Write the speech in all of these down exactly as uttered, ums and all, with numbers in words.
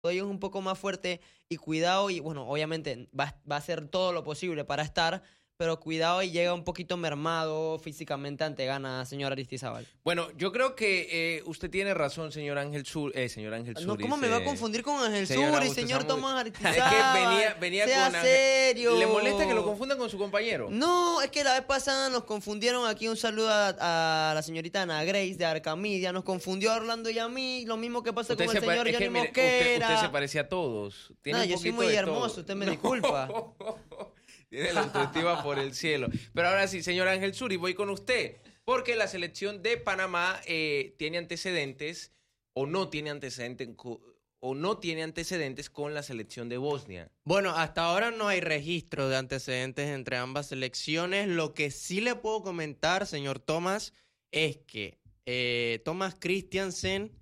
ellos un poco más fuerte y cuidado, y bueno, obviamente va, va a hacer todo lo posible para estar, pero cuidado y llega un poquito mermado físicamente ante Ghana, señor Aristizábal. Bueno, yo creo que eh, usted tiene razón, señor Ángel Sur, eh, señor Ángel No, Suris. ¿cómo me va a eh, confundir con Ángel señora Sur y Augusto señor Samuel. Tomás Aristizábal? Es que venía, venía sea con Ángel. serio. ¿Le molesta que lo confundan con su compañero? No, es que la vez pasada nos confundieron aquí. Un saludo a, a la señorita Ana Grace de Arcamedia. Nos confundió a Orlando y a mí. Lo mismo que pasa Usted con el se pa- señor es que, Johnny mire, usted, Mosquera. usted se parece a todos. Tiene No, un yo soy poquito muy de hermoso, todo. usted me No. disculpa. Tiene la autoestima por el cielo. Pero ahora sí, señor Ángel Suri, voy con usted. Porque la selección de Panamá eh, tiene antecedentes o no tiene antecedentes co- o no tiene antecedentes con la selección de Bosnia. Bueno, hasta ahora no hay registro de antecedentes entre ambas selecciones. Lo que sí le puedo comentar, señor Tomás, es que eh, Thomas Christiansen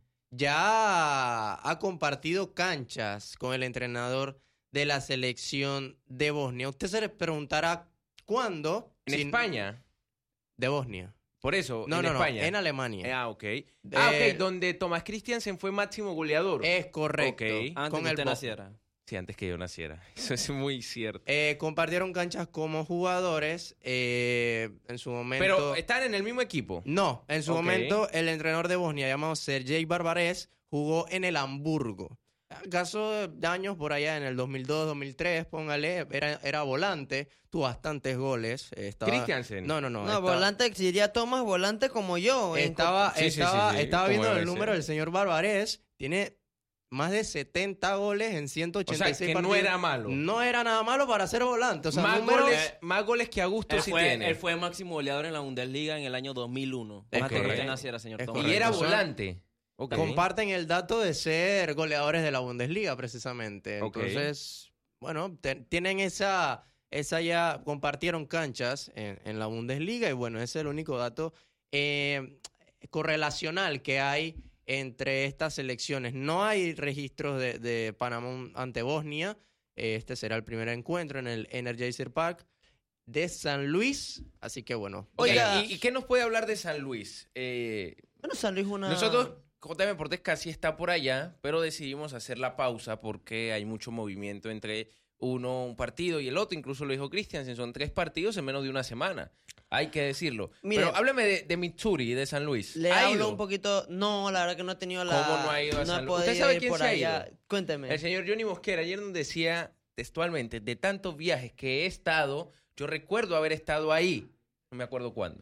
ya ha compartido canchas con el entrenador de la selección de Bosnia. Usted se le preguntará cuándo. En si- España. De Bosnia. Por eso, No, en no, no, España. en Alemania. Ah, ok. Ah, Eh, ok, donde Thomas Christiansen fue máximo goleador. Es correcto. Ok. Antes Con que el usted Bo- naciera. Sí, antes que yo naciera. Eso es muy cierto. Eh, compartieron canchas como jugadores eh, en su momento. Pero están en el mismo equipo. No, en su Ok. momento el entrenador de Bosnia llamado Sergei Barbarés jugó en el Hamburgo. Caso de años por allá en el dos mil dos, dos mil tres, póngale, era, era volante, tuvo bastantes goles. eh, Estaba... Christiansen. No, no, no. No, estaba- volante, si diría Tomás, volante como yo. en Estaba, Sí, sí, sí, estaba, sí, estaba como viendo debe el número ser. del señor Barbarés. Tiene más de setenta goles en ciento O ochenta y seis sea, que no partidos. era malo. No era nada malo para ser volante. O sea, más, números- goles, más goles que Augusto Él sí fue, tiene. él fue máximo goleador en la Bundesliga en el año dos mil uno. Es Antes que correcto. usted naciera, señor Es Tomás. Y era correcto. volante. Ok. Comparten el dato de ser goleadores de la Bundesliga, precisamente. Ok. Entonces, bueno, te- tienen esa, esa ya, compartieron canchas en, en la Bundesliga y bueno, ese es el único dato eh, correlacional que hay entre estas selecciones. No hay registros de, de Panamá ante Bosnia. Este será el primer encuentro en el Energizer Park de San Luis. Así que bueno. Oiga. ¿Y, y qué nos puede hablar de San Luis? Eh, Bueno, San Luis una... Nosotros, J M Deportes casi está por allá, pero decidimos hacer la pausa porque hay mucho movimiento entre uno, un partido y el otro. Incluso lo dijo Christiansen, son tres partidos en menos de una semana. Hay que decirlo. Mire, pero hábleme de, de Mitsuri, de San Luis. Le ¿Ha hablo ido? un poquito... No, la verdad que no he tenido la... ¿Cómo no ha ido a no San he Luis? ¿Usted podido sabe ir quién por se ha allá. ido? Cuénteme. El señor Johnny Mosquera ayer nos decía textualmente, de tantos viajes que he estado, yo recuerdo haber estado ahí. No me acuerdo cuándo.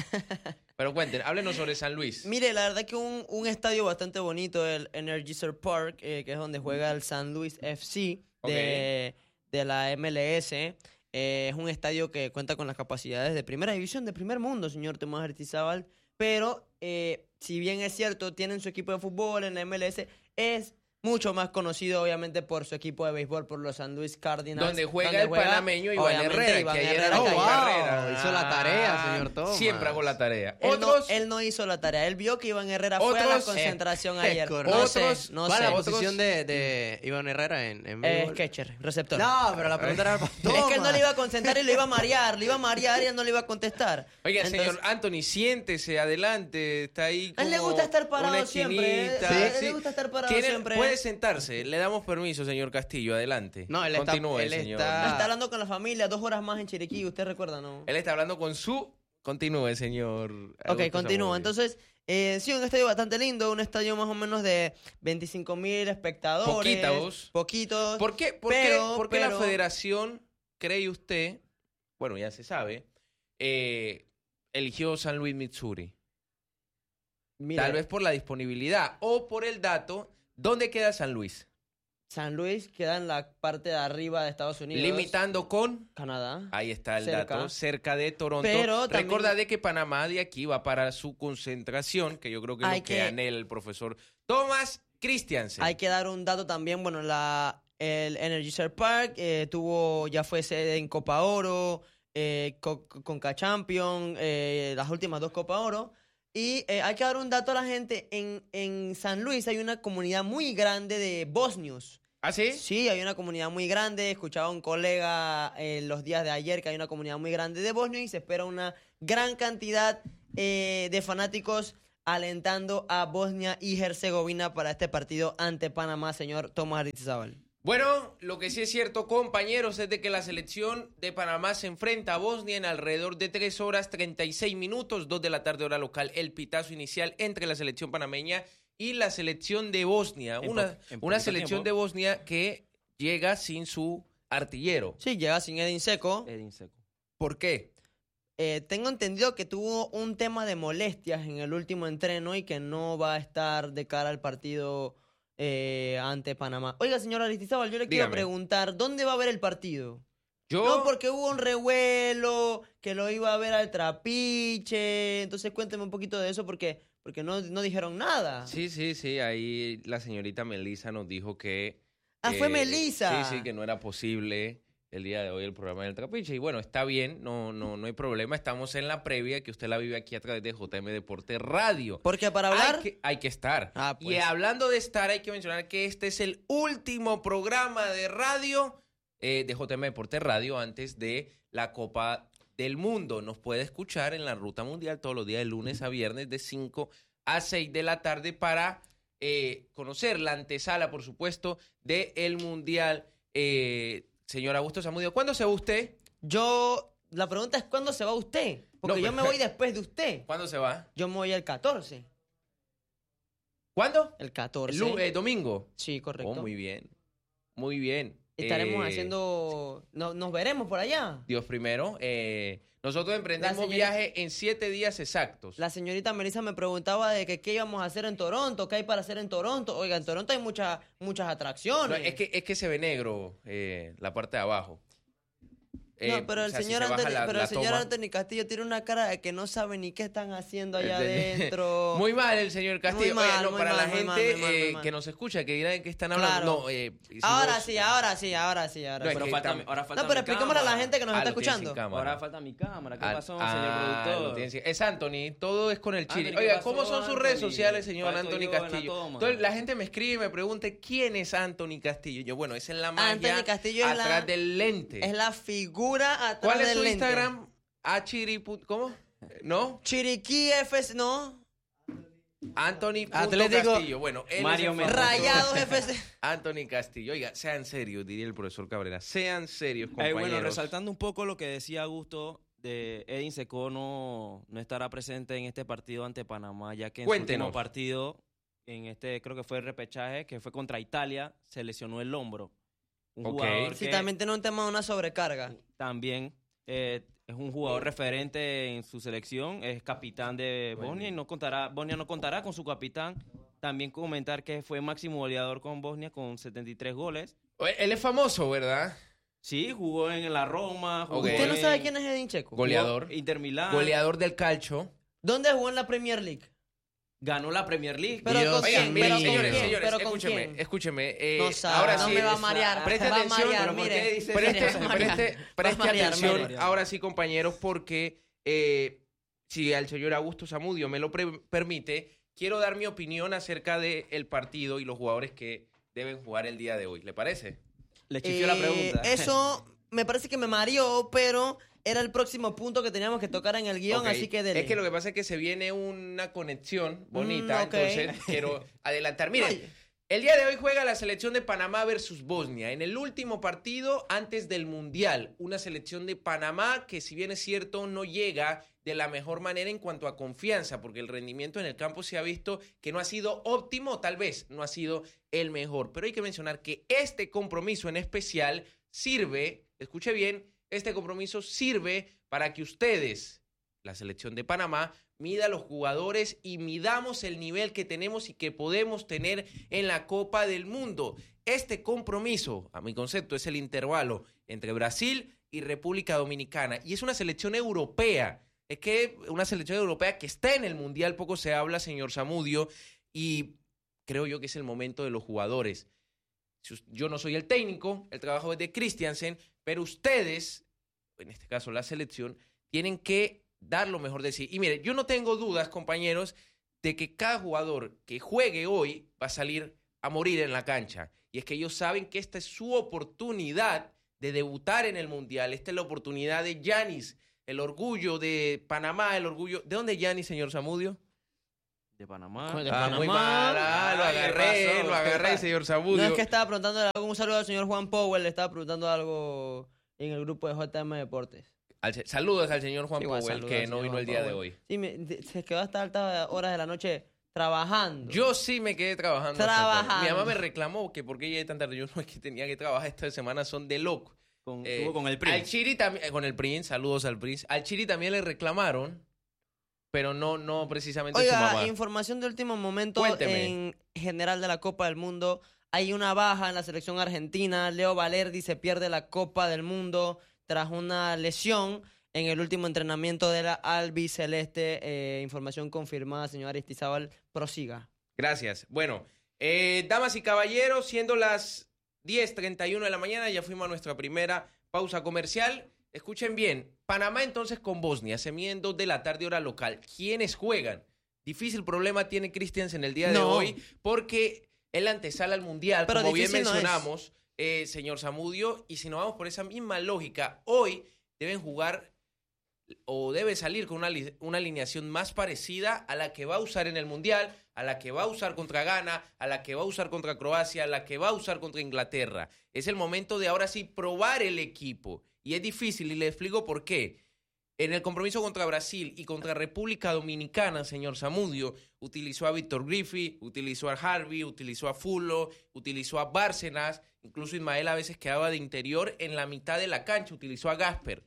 Pero cuenten, háblenos sobre San Luis. Mire, la verdad que un, un estadio bastante bonito, el Energizer Park, eh, que es donde juega el San Luis F C de, de la M L S. Eh, es un estadio que cuenta con las capacidades de primera división, de primer mundo, señor Tomás Aristizábal. Pero, eh, si bien es cierto, tienen su equipo de fútbol en la M L S, es mucho más conocido, obviamente, por su equipo de béisbol, por los San Luis Cardinals. Donde juega el panameño Iván obviamente, Herrera, Iván que ayer Herrera era Oh, cayó. wow, carrera. hizo la tarea, señor Tomás. Siempre hago la tarea. Él no, Otros, él no hizo la tarea. Él vio que Iván Herrera fue a la otros, concentración eh, ayer. correcto. No Otros, sé, no ¿Cuál sé. es la otros- posición de, de Iván Herrera en, en Eh, béisbol? catcher, receptor. No, pero la pregunta era para Es que él no le iba a concentrar y lo iba a marear. Le iba a marear y él no le iba a contestar. Oiga, Entonces, señor Anthony, siéntese adelante, está ahí A él le como gusta estar parado una siempre, esquinita. ¿eh? A él le gusta estar parado Tiene- siempre. Puede sentarse, le damos permiso, señor Castillo, adelante. No, él está- Continúe, él señor. está- Está hablando con la familia dos horas más en Chiriquí. Usted recuerda, ¿no? Él está hablando con su... Continúe, señor. Ok, Augusto continúo. Zamudio. Entonces, eh, sí, un estadio bastante lindo. Un estadio más o menos de veinticinco mil espectadores. Poquitos. Poquitos. ¿Por qué, por pero- qué, por qué pero- la federación, cree usted, bueno, ya se sabe, eh, eligió San Luis Mitsuri? Mira, Tal vez por la disponibilidad o por el dato, ¿dónde queda San Luis? San Luis queda en la parte de arriba de Estados Unidos. Limitando con... Canadá. Ahí está el Cerca. dato, cerca de Toronto. Pero también- Recuerda de que Panamá de aquí va para su concentración, que yo creo que es Hay lo que, que- anhela el profesor Thomas Christiansen. Hay que dar un dato también, bueno, la, el Energizer Park eh, tuvo, ya fue sede en Copa Oro, eh, Co- Conca Champion, eh, las últimas dos Copa Oro. Y eh, hay que dar un dato a la gente, en, en San Luis hay una comunidad muy grande de bosnios. ¿Ah, sí? Sí, hay una comunidad muy grande. Escuchaba a un colega eh, los días de ayer que hay una comunidad muy grande de bosnios y se espera una gran cantidad eh, de fanáticos alentando a Bosnia y Herzegovina para este partido ante Panamá, señor Tomás Aristizábal? Bueno, lo que sí es cierto, compañeros, es de que la selección de Panamá se enfrenta a Bosnia en alrededor de tres horas treinta y seis minutos, dos de la tarde hora local, el pitazo inicial entre la selección panameña y la selección de Bosnia. En Una, po- en una poquito selección tiempo. de Bosnia que llega sin su artillero. Sí, llega sin Edin Dzeko. Edin Dzeko. ¿Por qué? Eh, tengo entendido que tuvo un tema de molestias en el último entreno y que no va a estar de cara al partido eh, ante Panamá. Oiga, señor Aristizábal, yo le quiero Dígame. preguntar, ¿dónde va a ver el partido? Yo, No, porque hubo un revuelo, que lo iba a ver al Trapiche. Entonces cuénteme un poquito de eso porque, porque no, no dijeron nada. Sí, sí, sí, ahí la señorita Melissa nos dijo que... Ah, fue eh, Melissa. Sí, sí, que no era posible el día de hoy el programa del Trapiche. Y bueno, está bien, no, no, no hay problema. Estamos en la previa que usted la vive aquí a través de J M Deporte Radio. Porque para hablar... Hay que, hay que estar. Ah, Y pues. hablando de estar, hay que mencionar que este es el último programa de radio eh, de J M Deporte Radio antes de la Copa del Mundo. Nos puede escuchar en la Ruta Mundial todos los días de lunes a viernes de cinco a seis de la tarde para eh, conocer la antesala, por supuesto, del Mundial. Eh, señor Augusto Zamudio, ¿cuándo se va usted? Yo... La pregunta es, ¿cuándo se va usted? Porque No, yo pero- me voy después de usted. ¿Cuándo se va? Yo me voy el catorce. ¿Cuándo? El catorce. El lu- eh, domingo. Sí, correcto. Oh, muy bien. Muy bien. Estaremos Eh, haciendo... no- nos veremos por allá. Dios primero. eh, nosotros emprendemos La señora- viaje en siete días exactos. La señorita Melissa me preguntaba de que qué íbamos a hacer en Toronto, qué hay para hacer en Toronto. Oiga, en Toronto hay muchas muchas No, atracciones. es, que, es que se ve negro eh, la parte de abajo. No, Eh, pero o el sea, si señor, se baja Anthony, la- pero la el señor toma. Anthony Castillo tiene una cara de que no sabe ni qué están haciendo allá Eh, adentro. Muy mal el señor Castillo. Muy Oye, mal, no, muy para mal, la muy gente mal, muy mal, muy eh, mal. que nos escucha, que dirán que están hablando. Claro. No, eh, si Ahora vos- sí, ahora sí, ahora sí, ahora No, sí. es Pero que falta, tam- ahora falta No, pero mi expliquémosle a la cámara. gente que nos Ah, está lo tienes sin escuchando. cámara. Ahora falta mi cámara. ¿Qué Ah, pasó, ah, señor lo productor? tienes sin- Es Anthony, todo es con el chile. Anthony, ¿qué Oiga, pasó, ¿cómo son sus redes Anthony? sociales, señor Falto Anthony yo en la Castillo? toma. Entonces, la gente me escribe y me pregunta, ¿quién es Anthony Castillo? Yo, bueno, esa es la magia Anthony Castillo es atrás la- del lente. Es la figura atrás ¿Cuál es del su lente. Instagram? Achiri. ¿Cómo? ¿No? Chiriquí F C, no. Anthony Atlético- Castillo. Bueno, él Mario es el Mendoza. famoso Rayados F C. Anthony Castillo. Oiga, sean serios, diría el profesor Cabrera. Sean serios, Eh, compañeros. bueno, resaltando un poco lo que decía Augusto, de Edin Dzeko no, no estará presente en este partido ante Panamá, ya que en Cuéntenos. su último partido, en este creo que fue el repechaje, que fue contra Italia, se lesionó el hombro. Un Ok. jugador Sí, que también tiene un tema de una sobrecarga. también eh, es un jugador referente en su selección, es capitán de Bueno. Bosnia y no contará, Bosnia no contará con su capitán. También comentar que fue máximo goleador con Bosnia con setenta y tres goles. Oye, Él es famoso, ¿verdad? Sí, jugó en la Roma. Jugó Ok. ¿Usted no en- sabe quién es Edin Dzeko? Goleador. jugó Inter Milán. Goleador del calcio. ¿Dónde jugó en la Premier League? Ganó la Premier League. Pero Dios con Oigan, quién, miren, pero con señores, quién, señores, pero con escúcheme, quién. escúcheme. eh, No sabe, ahora no sí, me va a marear, preste me va a atención, marear, pero ¿por mire. qué dice- preste, Me va a marear. preste- Me va a preste marear, atención, me va a marear. ahora sí, compañeros, porque eh, si al señor Augusto Zamudio me lo pre- permite, quiero dar mi opinión acerca del partido y los jugadores que deben jugar el día de hoy. ¿Le parece? Le chifió la Eh, pregunta. Eso me parece que me mareó, pero era el próximo punto que teníamos que tocar en el guión, Ok. así que dele. Es que lo que pasa es que se viene una conexión bonita, Mm, ok. entonces quiero adelantar. Miren, Ay. el día de hoy juega la selección de Panamá versus Bosnia en el último partido antes del Mundial. Una selección de Panamá que, si bien es cierto, no llega de la mejor manera en cuanto a confianza, porque el rendimiento en el campo se ha visto que no ha sido óptimo, tal vez no ha sido el mejor. Pero hay que mencionar que este compromiso en especial sirve, escuche bien, este compromiso sirve para que ustedes, la selección de Panamá, mida a los jugadores y midamos el nivel que tenemos y que podemos tener en la Copa del Mundo. Este compromiso, a mi concepto, es el intervalo entre Brasil y República Dominicana. Y es una selección europea. Es que una selección europea que está en el Mundial, poco se habla, señor Zamudio, y creo yo que es el momento de los jugadores. Yo no soy el técnico, el trabajo es de Christiansen, pero ustedes, en este caso la selección, tienen que dar lo mejor de sí. Y mire, yo no tengo dudas, compañeros, de que cada jugador que juegue hoy va a salir a morir en la cancha. Y es que ellos saben que esta es su oportunidad de debutar en el Mundial. Esta es la oportunidad de Giannis, el orgullo de Panamá, el orgullo... ¿De dónde es Giannis, señor Zamudio? De Panamá. De Ah, Panamá. muy mal, ah, lo Ay, ¿qué agarré, pasó? lo agarré, señor No Zamudio. es que estaba preguntando algo, un saludo al señor Juan Powell, le estaba preguntando algo en el grupo de J M Deportes. Al se- saludos al señor Juan Igual, Powell, saludos que al no señor vino Juan el día de Powell. hoy. Sí, me- de- se quedó hasta altas horas de la noche trabajando. Yo sí me quedé trabajando. hasta Trabajando. tarde. Mi mamá me reclamó que por qué llegué tan tarde. Yo no es que tenía que trabajar esta semana, son de loco. Con, Eh, estuvo con el Al Prince. Chiri también, con el Prince, saludos al Prince. Al Chiri también le reclamaron, pero no, no precisamente su Oiga, mamá. información de último momento Cuénteme. en general de la Copa del Mundo. Hay una baja en la selección argentina. Leo Valerdi se pierde la Copa del Mundo tras una lesión en el último entrenamiento de la albiceleste. Eh, información confirmada, señor Aristizábal. Prosiga. Gracias. Bueno, eh, damas y caballeros, siendo las diez treinta y uno de la mañana, ya fuimos a nuestra primera pausa comercial. Escuchen bien, Panamá entonces con Bosnia, se miden dos de la tarde hora local. ¿Quiénes juegan? Difícil problema tiene Christiansen el día de No. hoy, porque él antesala al Mundial, Pero como bien difícil no es. mencionamos, eh, señor Zamudio, y si nos vamos por esa misma lógica, hoy deben jugar o debe salir con una, li- una alineación más parecida a la que va a usar en el Mundial, a la que va a usar contra Ghana, a la que va a usar contra Croacia, a la que va a usar contra Inglaterra. Es el momento de ahora sí probar el equipo. Y es difícil, y le explico por qué. En el compromiso contra Brasil y contra República Dominicana, señor Zamudio, utilizó a Víctor Griffith, utilizó a Harvey, utilizó a Fulo, utilizó a Bárcenas, incluso Ismael a veces quedaba de interior en la mitad de la cancha, utilizó a Gasper.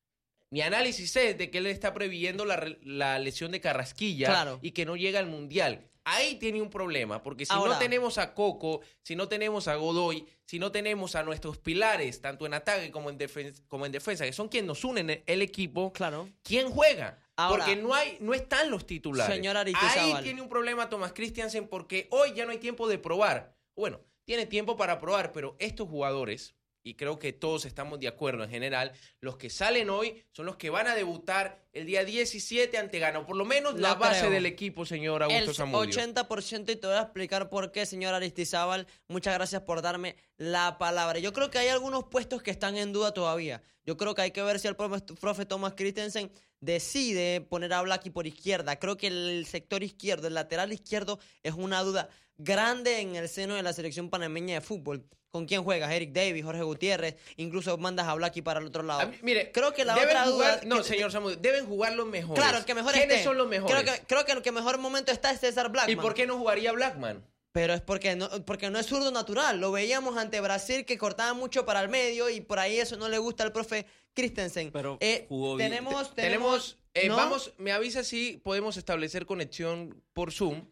Mi análisis es de que él está previendo la, re- la lesión de Carrasquilla Claro. y que no llega al Mundial. Ahí tiene un problema, porque si Ahora- no tenemos a Coco, si no tenemos a Godoy, si no tenemos a nuestros pilares, tanto en ataque como en, defen- como en defensa, que son quienes nos unen el, el equipo, Claro. ¿quién juega? Ahora- porque no hay, no están los titulares. Señor Ahí Aristizábal. tiene un problema Thomas Christiansen porque hoy ya no hay tiempo de probar. Bueno, tiene tiempo para probar, pero estos jugadores, y creo que todos estamos de acuerdo en general, los que salen hoy son los que van a debutar el día diecisiete ante Ghana, o por lo menos No la base creo. del equipo, señor Augusto El Zamudio. ochenta por ciento, y te voy a explicar por qué, señor Aristizábal. Muchas gracias por darme la palabra. Yo creo que hay algunos puestos que están en duda todavía. Yo creo que hay que ver si el profe, profe Thomas Christensen decide poner a Blackie por izquierda. Creo que el sector izquierdo, el lateral izquierdo, es una duda grande en el seno de la selección panameña de fútbol. ¿Con quién juegas? Eric Davis, Jorge Gutiérrez, incluso mandas a Blackie para el otro lado. A mí- mire, creo que la deben otra jugar- duda... No, que- señor Zamudio, deben jugar los mejores. Claro, el que mejor ¿Quiénes esté. son los mejores? Creo que, creo que el que mejor momento está es César Blackman. ¿Y por qué no jugaría Blackman? Pero es porque no, porque no es zurdo natural. Lo veíamos ante Brasil que cortaba mucho para el medio y por ahí eso no le gusta al profe Christensen. Pero Eh, jugó bien. tenemos, Tenemos, eh, ¿no? vamos, me avisa si podemos establecer conexión por Zoom.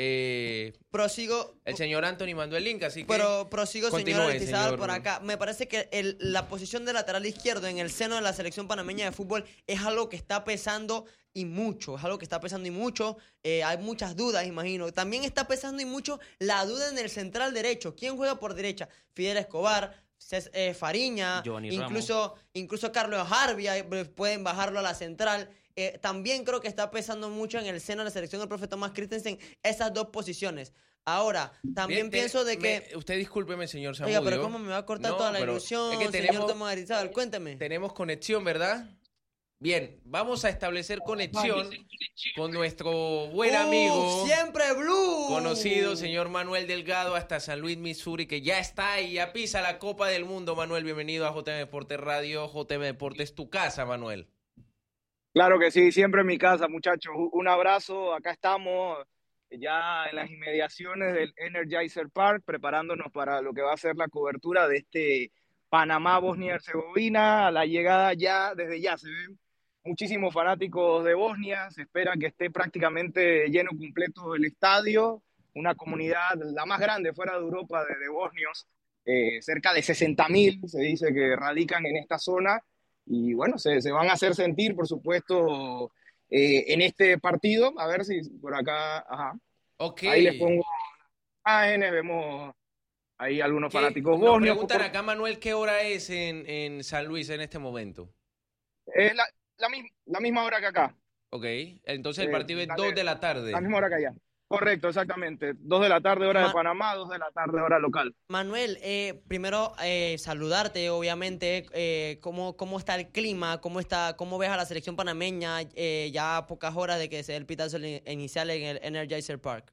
Eh, Prosigo, el señor Anthony mandó el link, así que... pero prosigo, señor continúe, Aristizábal, señor. por acá. Me parece que el- la posición de lateral izquierdo en el seno de la selección panameña de fútbol es algo que está pesando y mucho. Es algo que está pesando y mucho. Eh, hay muchas dudas, imagino. También está pesando y mucho la duda en el central derecho. ¿Quién juega por derecha? Fidel Escobar, Cés- eh, Fariña, Giovanni incluso, incluso Carlos Harvey, eh, pueden bajarlo a la central. Eh, también creo que está pesando mucho en el seno de la selección del profe Thomas Christensen esas dos posiciones. Ahora, también Bien, te- pienso de que... me- usted discúlpeme, señor Zamudio. Oiga, pero ¿cómo me va a cortar No, toda la pero ilusión, es que señor tenemos- Tomás Aristizábal? Cuénteme. Tenemos conexión, ¿verdad? Bien, vamos a establecer conexión con nuestro buen ¡Uf, amigo, ¡Siempre Blue! conocido señor Manuel Delgado, hasta San Luis, Missouri, que ya está ahí, ya pisa la Copa del Mundo. Manuel, bienvenido a J M Deportes Radio. J M Deportes, tu casa, Manuel. Claro que sí, siempre en mi casa, muchachos. Un- Un abrazo, acá estamos ya en las inmediaciones del Energizer Park, preparándonos para lo que va a ser la cobertura de este Panamá-Bosnia y Herzegovina. A la llegada ya, desde ya se ven muchísimos fanáticos de Bosnia, se espera que esté prácticamente lleno completo el estadio, una comunidad la más grande fuera de Europa de, de bosnios, eh, cerca de sesenta mil se dice que radican en esta zona. Y bueno, se, se van a hacer sentir, por supuesto, eh, en este partido. A ver si por acá, ajá. Ok. Ahí les pongo imágenes, vemos ahí algunos ¿Qué- fanáticos nos bosnios. preguntan Por- acá, Manuel, ¿qué hora es en, en San Luis en este momento? Es la, la, mis- la misma hora que acá, Ok, entonces el Eh, partido es dale. dos de la tarde. la misma hora que allá. Correcto, exactamente. Dos de la tarde, hora Ma- de Panamá, dos de la tarde, hora local. Manuel, eh, primero eh, saludarte, obviamente, eh, cómo, cómo está el clima, cómo está, cómo ves a la selección panameña eh, ya a pocas horas de que se dé el pitazo ini- inicial en el Energizer Park.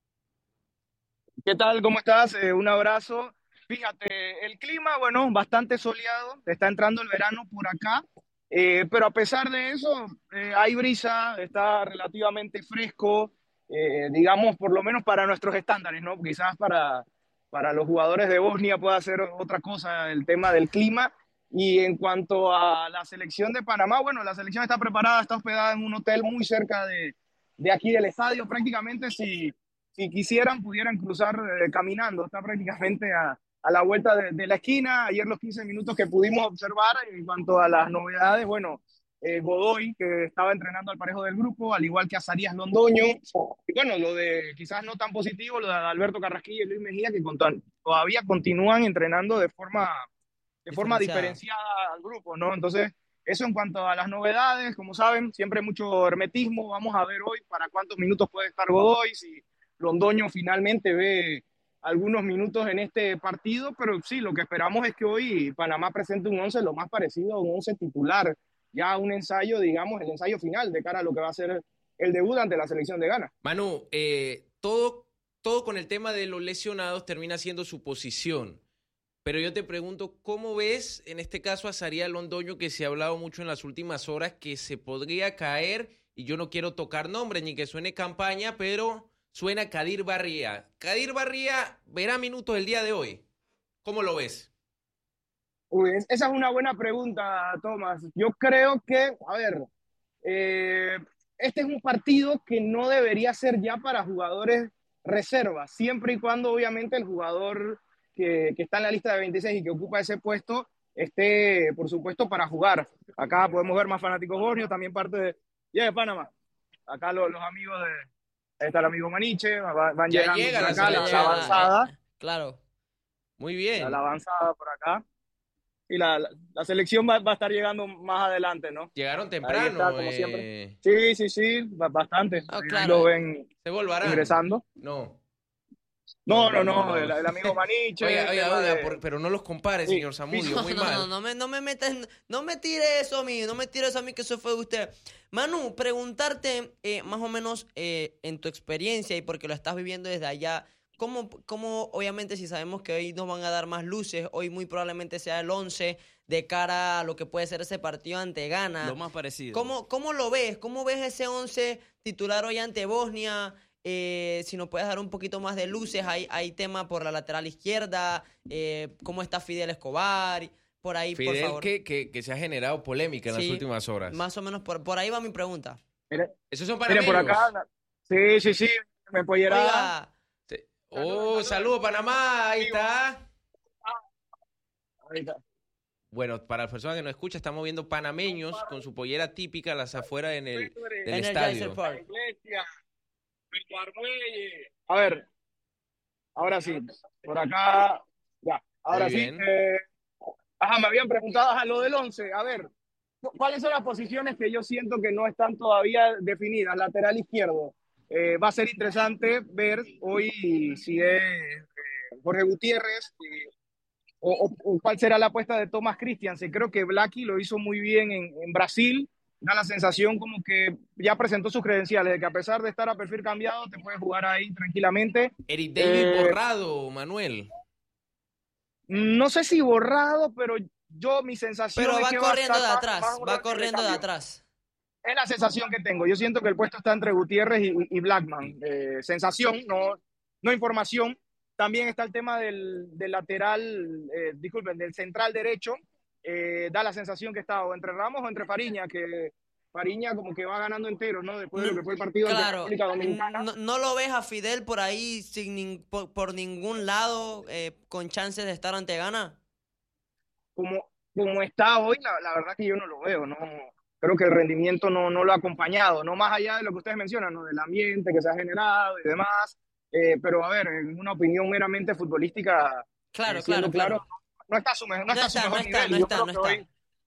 ¿Qué tal? ¿Cómo estás? Eh, un abrazo. Fíjate, el clima, bueno, bastante soleado, está entrando el verano por acá, eh, pero a pesar de eso, eh, hay brisa, está relativamente fresco, eh, digamos, por lo menos para nuestros estándares, ¿no? Quizás para, para los jugadores de Bosnia pueda ser otra cosa el tema del clima. Y en cuanto a la selección de Panamá, bueno, la selección está preparada, está hospedada en un hotel muy cerca de, de aquí del estadio, prácticamente si si quisieran, pudieran cruzar eh, caminando. Está prácticamente a, a la vuelta de, de, la esquina. Ayer los quince minutos que pudimos observar en cuanto a las novedades, bueno, eh, Godoy, que estaba entrenando al parejo del grupo, al igual que Azarías Londoño. Y bueno, lo de quizás no tan positivo, lo de Alberto Carrasquilla y Luis Mejía, que con, todavía continúan entrenando de forma, de forma Diferenciada. diferenciada al grupo, ¿no? Entonces, eso en cuanto a las novedades, como saben, siempre mucho hermetismo. Vamos a ver hoy para cuántos minutos puede estar Godoy, si Londoño finalmente ve algunos minutos en este partido, pero sí, lo que esperamos es que hoy Panamá presente un once lo más parecido a un once titular, ya un ensayo, digamos, el ensayo final de cara a lo que va a ser el debut ante la selección de Ghana. Manu, eh, todo, todo con el tema de los lesionados termina siendo su posición. Pero yo te pregunto, ¿cómo ves en este caso a Azarías Londoño, que se ha hablado mucho en las últimas horas que se podría caer? Y yo no quiero tocar nombres ni que suene campaña, pero suena Kadir Barría. Kadir Barría verá minutos el día de hoy. ¿Cómo lo ves? Uy, esa es una buena pregunta, Tomás. Yo creo que, a ver, eh, este es un partido que no debería ser ya para jugadores reservas, siempre y cuando obviamente el jugador que, que está en la lista de veintiséis y que ocupa ese puesto esté, por supuesto, para jugar. Acá podemos ver más fanáticos bosnios, también parte de, ya de Panamá. Acá los, los amigos de, ahí está el amigo Maniche, van, van Ya llegando llega por la acá, la, la selección. avanzada, Eh, claro. Muy la, bien. la avanzada por acá. Y la, la, la selección va, va a estar llegando más adelante, ¿no? Llegaron Ahí temprano. está, como eh, siempre. Sí, sí, sí, bastante. Ah, Ahí claro. lo ven ¿Se volvarán? ingresando. No. No, no, no, el, el amigo Maniche. Oiga, el oiga, tema oiga, de- por- pero no los compare, Sí. señor Zamudio, No, muy no, mal. no, no me, no me metas, no me tire eso a mí, no me tire eso a mí, que eso fue de usted. Manu, preguntarte eh, más o menos eh, en tu experiencia y porque lo estás viviendo desde allá, ¿cómo, cómo, obviamente si sabemos que hoy nos van a dar más luces, hoy muy probablemente sea el once de cara a lo que puede ser ese partido ante Ghana? Lo más parecido. ¿Cómo, cómo lo ves? ¿Cómo ves ese once titular hoy ante Bosnia? Eh, si nos puedes dar un poquito más de luces, hay, hay tema por la lateral izquierda, eh, cómo está Fidel Escobar, por ahí, por Fidel, favor. que, que, que se ha generado polémica en las Sí, últimas horas. Más o menos, por, por ahí va mi pregunta. Miren, Esos son miren panameños. por acá. Sí, sí, sí. Me pollerá. Oiga, Sí. Saludos, Oh, saludos. saludos Panamá, ahí está. Ahí está. Bueno, para las personas que nos escuchan, estamos viendo panameños con su pollera típica a las afueras en el, del Energizer estadio. Park. Iglesia, Puerto Armuelle. A ver, ahora sí, por acá, ya, ahora Muy sí. bien. eh, ajá, me habían preguntado a lo del once. A ver, cu- ¿cuáles son las posiciones que yo siento que no están todavía definidas? Lateral izquierdo. Eh, va a ser interesante ver hoy si es eh, Jorge Gutiérrez eh, o, o- o cuál será la apuesta de Thomas Christiansen. Creo que Blacky lo hizo muy bien en, en Brasil. Da la sensación como que ya presentó sus credenciales, de que a pesar de estar a perfil cambiado, te puedes jugar ahí tranquilamente. Eric David Eh, borrado, Manuel. No sé si borrado, pero yo mi sensación Pero es va que corriendo va a de estar atrás, más- más un va rol de corriendo de recambio. atrás. Es la sensación que tengo. Yo siento que el puesto está entre Gutiérrez y, y Blackman. Eh, sensación, no, no información. También está el tema del, del lateral, eh, disculpen, del central derecho. Eh, da la sensación que está o entre Ramos o entre Fariña, que Fariña como que va ganando entero, ¿no? Después de lo que fue el partido ante Claro, República Dominicana. no, no lo ves a Fidel por ahí sin nin- por, por ningún lado eh, con chances de estar ante Ghana. Como, como está hoy, la, la verdad que yo no lo veo, ¿no? Creo que el rendimiento no, no lo ha acompañado, no más allá de lo que ustedes mencionan, ¿no? Del ambiente que se ha generado y demás. Eh, pero a ver, en una opinión meramente futbolística, Claro, eh, siendo claro, claro. no, no está a su, me- no No está a su está, no mejor está, nivel. no Y yo está, creo no que está. hoy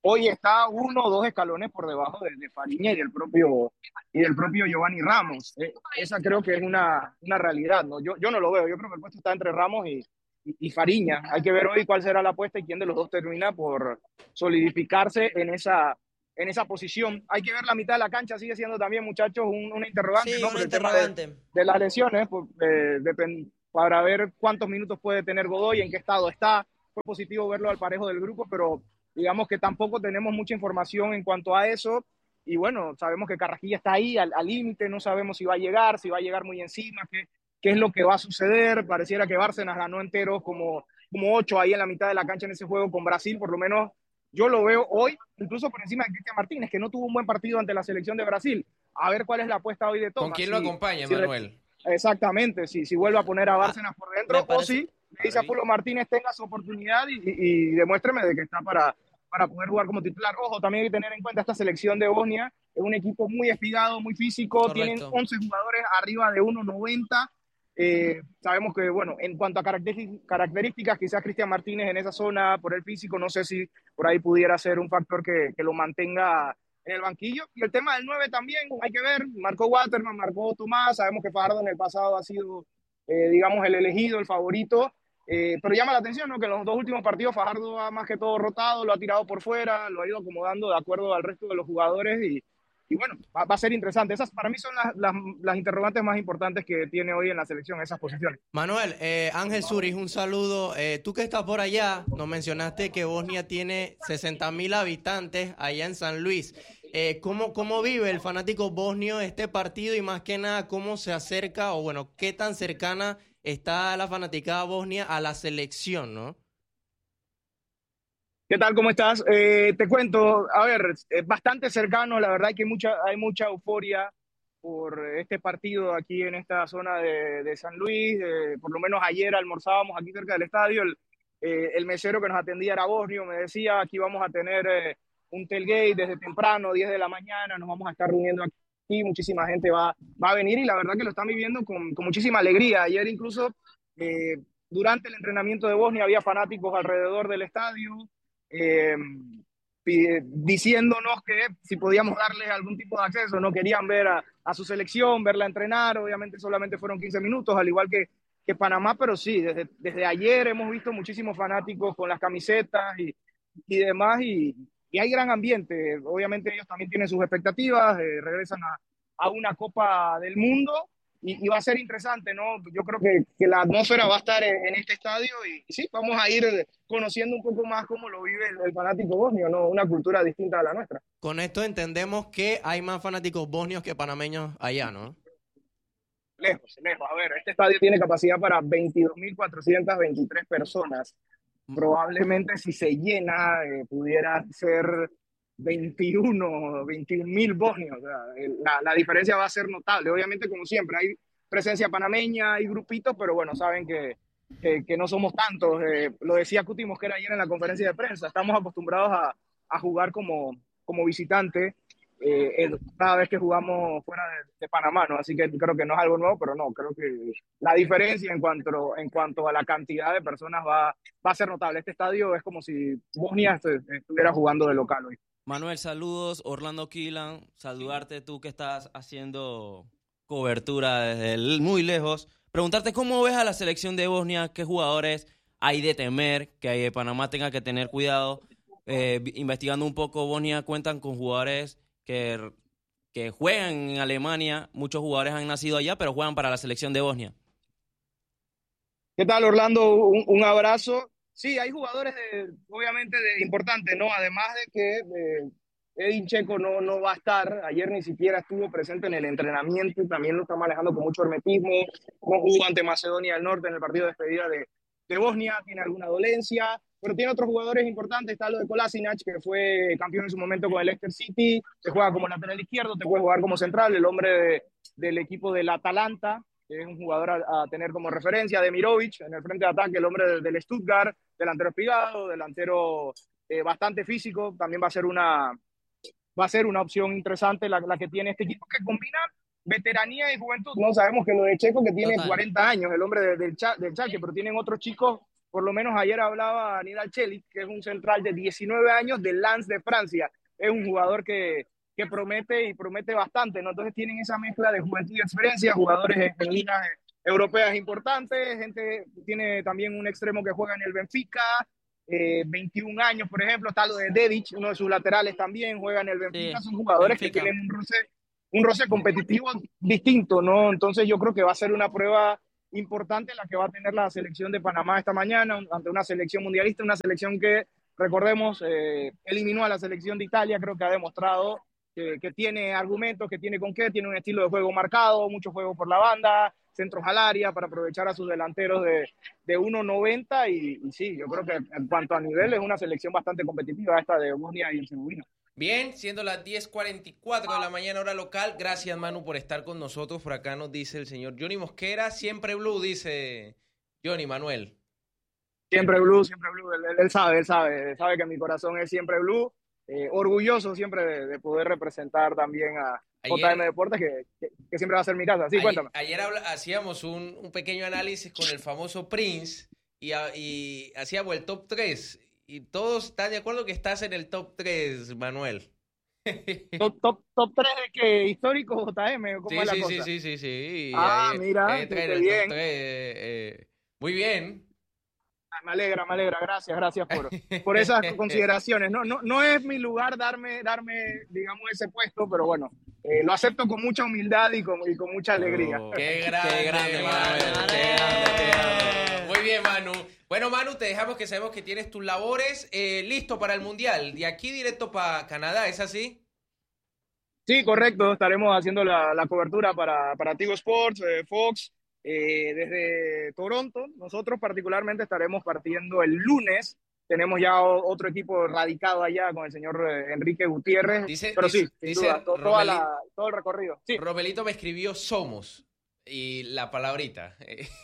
hoy está uno o dos escalones por debajo de, de Fariña y del propio, y del propio Giovanni Ramos. Eh, esa creo que es una, una realidad, ¿no? Yo, yo no lo veo, yo creo que el puesto está entre Ramos y, y, y Fariña. Hay que ver hoy cuál será la apuesta y quién de los dos termina por solidificarse en esa, en esa posición. Hay que ver la mitad de la cancha, sigue siendo también, muchachos, un, una interrogante, Sí, ¿no? una Por el interrogante. tema de, de las lesiones, pues, eh, depend, para ver cuántos minutos puede tener Godoy, en qué estado está. Fue positivo verlo al parejo del grupo, pero digamos que tampoco tenemos mucha información en cuanto a eso. Y bueno, sabemos que Carrasquilla está ahí al límite, no sabemos si va a llegar, si va a llegar muy encima, qué, qué es lo que va a suceder. Pareciera que Bárcenas ganó enteros como, como ocho ahí en la mitad de la cancha en ese juego con Brasil, por lo menos yo lo veo hoy, incluso por encima de Cristian Martínez, que no tuvo un buen partido ante la selección de Brasil. A ver cuál es la apuesta hoy de Thomas. ¿Con quién si, lo acompaña, si Manuel? Exactamente, si, si vuelve a poner a Bárcenas por dentro, o si le dice a Pulo Martínez tenga su oportunidad y, y, y demuéstreme de que está para, para poder jugar como titular. Ojo, también hay que tener en cuenta esta selección de Bosnia, es un equipo muy espigado, muy físico, correcto. Tienen once jugadores arriba de uno noventa. Eh, sabemos que, bueno, en cuanto a características, quizás Cristian Martínez en esa zona, por el físico, no sé si por ahí pudiera ser un factor que, que lo mantenga en el banquillo. Y el tema del nueve también, hay que ver, marcó Waterman, marcó Tomás, sabemos que Fajardo en el pasado ha sido, eh, digamos, el elegido, el favorito, eh, pero llama la atención, ¿no? Que en los dos últimos partidos Fajardo ha más que todo rotado, lo ha tirado por fuera, lo ha ido acomodando de acuerdo al resto de los jugadores y, y bueno, va, va a ser interesante. Esas para mí son las, las, las interrogantes más importantes que tiene hoy en la selección, esas posiciones. Manuel, eh, Ángel Zúrich, un saludo. Eh, tú que estás por allá, nos mencionaste que Bosnia tiene sesenta mil habitantes allá en San Luis. Eh, ¿cómo, ¿Cómo vive el fanático bosnio este partido y más que nada cómo se acerca o bueno, qué tan cercana está la fanaticada bosnia a la selección, ¿no? ¿Qué tal? ¿Cómo estás? Eh, te cuento, a ver, es bastante cercano, la verdad que hay mucha, hay mucha euforia por este partido aquí en esta zona de, de San Luis. Eh, por lo menos ayer almorzábamos aquí cerca del estadio, el, eh, el mesero que nos atendía era bosnio, me decía, aquí vamos a tener eh, un tailgate desde temprano, diez de la mañana, nos vamos a estar reuniendo aquí, muchísima gente va, va a venir y la verdad que lo están viviendo con, con muchísima alegría. Ayer incluso, eh, durante el entrenamiento de Bosnia, había fanáticos alrededor del estadio, Eh, diciéndonos que si podíamos darles algún tipo de acceso, no querían ver a, a su selección, verla entrenar, obviamente solamente fueron quince minutos, al igual que, que Panamá, pero sí, desde, desde ayer hemos visto muchísimos fanáticos con las camisetas y, y demás, y, y hay gran ambiente, obviamente ellos también tienen sus expectativas, eh, regresan a, a una Copa del Mundo, Y, y va a ser interesante, ¿no? Yo creo que, que la atmósfera va a estar en, en este estadio y, y sí, vamos a ir conociendo un poco más cómo lo vive el, el fanático bosnio, ¿no? Una cultura distinta a la nuestra. Con esto entendemos que hay más fanáticos bosnios que panameños allá, ¿no? Lejos, lejos. A ver, este estadio tiene capacidad para veintidós mil cuatrocientas veintitrés personas. Probablemente si se llena eh, pudiera ser veintiuno, veintiún mil bosnios. O sea, la, la diferencia va a ser notable. Obviamente, como siempre, hay presencia panameña, hay grupitos, pero bueno, saben que, que, que no somos tantos. Eh, lo decía Cuti Mosquera ayer en la conferencia de prensa. Estamos acostumbrados a, a jugar como, como visitante eh, cada vez que jugamos fuera de, de Panamá, ¿no? Así que creo que no es algo nuevo, pero no, creo que la diferencia en cuanto, en cuanto a la cantidad de personas va, va a ser notable. Este estadio es como si Bosnia estuviera jugando de local hoy. Manuel, saludos. Orlando Quilan, saludarte tú que estás haciendo cobertura desde el, muy lejos. Preguntarte cómo ves a la selección de Bosnia, qué jugadores hay de temer, que Panamá tenga que tener cuidado. Eh, investigando un poco, Bosnia cuentan con jugadores que, que juegan en Alemania. Muchos jugadores han nacido allá, pero juegan para la selección de Bosnia. ¿Qué tal, Orlando? Un, un abrazo. Sí, hay jugadores de, obviamente de, importantes, ¿no? Además de que eh, Edin Dzeko no, no va a estar, ayer ni siquiera estuvo presente en el entrenamiento, también lo está manejando con mucho hermetismo, no jugó ante Macedonia del Norte en el partido de despedida de, de Bosnia, tiene alguna dolencia, pero tiene otros jugadores importantes, está lo de Kolasinac, que fue campeón en su momento con el Leicester City, te juega como lateral izquierdo, te puede jugar como central, el hombre de, del equipo del Atalanta, que es un jugador a, a tener como referencia, Demirovic, en el frente de ataque, el hombre del, del Stuttgart, delantero espigado, delantero eh, bastante físico, también va a ser una, va a ser una opción interesante la, la que tiene este equipo, que combina veteranía y juventud. No sabemos que lo de Checo, que tiene Total. cuarenta años, el hombre de, del, del Schalke, pero tienen otros chicos por lo menos ayer hablaba Nidal Chelik, que es un central de diecinueve años del Lens de Francia. Es un jugador que, que promete y promete bastante, ¿no? Entonces tienen esa mezcla de juventud y experiencia, jugadores en ligas europeas importantes, gente tiene también un extremo que juega en el Benfica, eh, veintiún años, por ejemplo, está lo de Dedic, uno de sus laterales también juega en el Benfica, sí, son jugadores Benfica. que tienen un roce, un roce competitivo distinto, ¿no? Entonces yo creo que va a ser una prueba importante la que va a tener la selección de Panamá esta mañana ante una selección mundialista, una selección que, recordemos, eh, eliminó a la selección de Italia, creo que ha demostrado que, que tiene argumentos, que tiene con qué, tiene un estilo de juego marcado, mucho juego por la banda, centros al área para aprovechar a sus delanteros de, de uno noventa y, y sí, yo creo que en cuanto a nivel es una selección bastante competitiva esta de Bosnia y Herzegovina. Bien, siendo las diez cuarenta y cuatro de la mañana hora local, gracias Manu por estar con nosotros. Por acá nos dice el señor Johnny Mosquera, siempre blue, dice Johnny Manuel. Siempre blue, siempre blue, él, él sabe, él sabe, él sabe que mi corazón es siempre blue, eh, orgulloso siempre de, de poder representar también a ayer, J M Deportes, que, que, que siempre va a ser mi casa. Sí, ayer, cuéntame. Ayer habla, hacíamos un, un pequeño análisis con el famoso Prince y, y hacíamos el top tres. Y todos están de acuerdo que estás en el top tres, Manuel. ¿Top, top, top tres de qué? ¿Histórico J M? ¿Cómo sí, es la sí, cosa? sí, sí, sí, sí. Ah, ahí, mira, ahí qué el bien. Top tres, eh, eh. Muy bien. Me alegra, me alegra. Gracias, gracias por, por esas consideraciones. No, no, no es mi lugar darme, darme, digamos, ese puesto, pero bueno, eh, lo acepto con mucha humildad y con, y con mucha alegría. Oh, qué grande, qué grande, Manuel. Manuel. Qué grande, qué grande. Muy bien, Manu. Bueno, Manu, te dejamos que sabemos que tienes tus labores. Eh, listo para el Mundial. De aquí directo para Canadá, ¿es así? Sí, correcto. Estaremos haciendo la, la cobertura para, para Tigo Sports, eh, Fox, eh, desde Toronto. Nosotros particularmente estaremos partiendo el lunes. Tenemos ya otro equipo radicado allá con el señor Enrique Gutiérrez. Dice, pero sí, dice, sin dice duda, to, Romelito, toda la, todo el recorrido. Sí. Romelito me escribió Somos y la palabrita.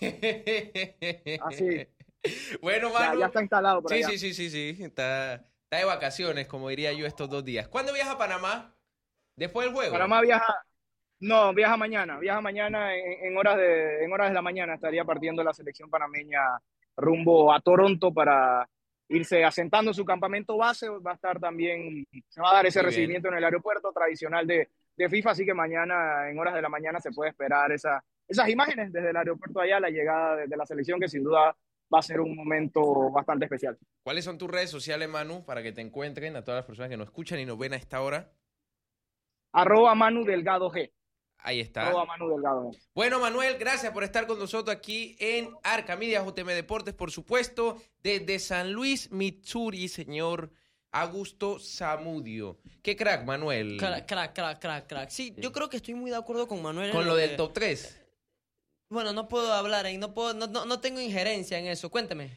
Así. Bueno, Manu. Ya, ya está instalado por sí, allá. sí, sí, sí, sí. Está, está de vacaciones, como diría yo, estos dos días. ¿Cuándo viaja a Panamá? ¿Después del juego? Panamá viaja, no, viaja mañana, viaja mañana en, en, horas de, en horas de la mañana estaría partiendo la selección panameña rumbo a Toronto para irse asentando su campamento base, va a estar también, se va a dar ese Muy recibimiento bien. en el aeropuerto tradicional de, de FIFA, así que mañana, en horas de la mañana, se puede esperar esa, esas imágenes desde el aeropuerto allá, la llegada de, de la selección, que sin duda va a ser un momento bastante especial. ¿Cuáles son tus redes sociales, Manu, para que te encuentren a todas las personas que nos escuchan y nos ven a esta hora? Arroba Manu Delgado G. Ahí está. Arroba Manu Delgado G. Bueno, Manuel, gracias por estar con nosotros aquí en Arca Media, J M Deportes, por supuesto, desde San Luis, Missouri, señor Augusto Zamudio. Qué crack, Manuel. Crack, crack, crack, crack, crack. Sí, yo creo que estoy muy de acuerdo con Manuel. Con en lo que- del top tres. Bueno, no puedo hablar ahí, no, puedo, no, no, no tengo injerencia en eso. Cuéntame.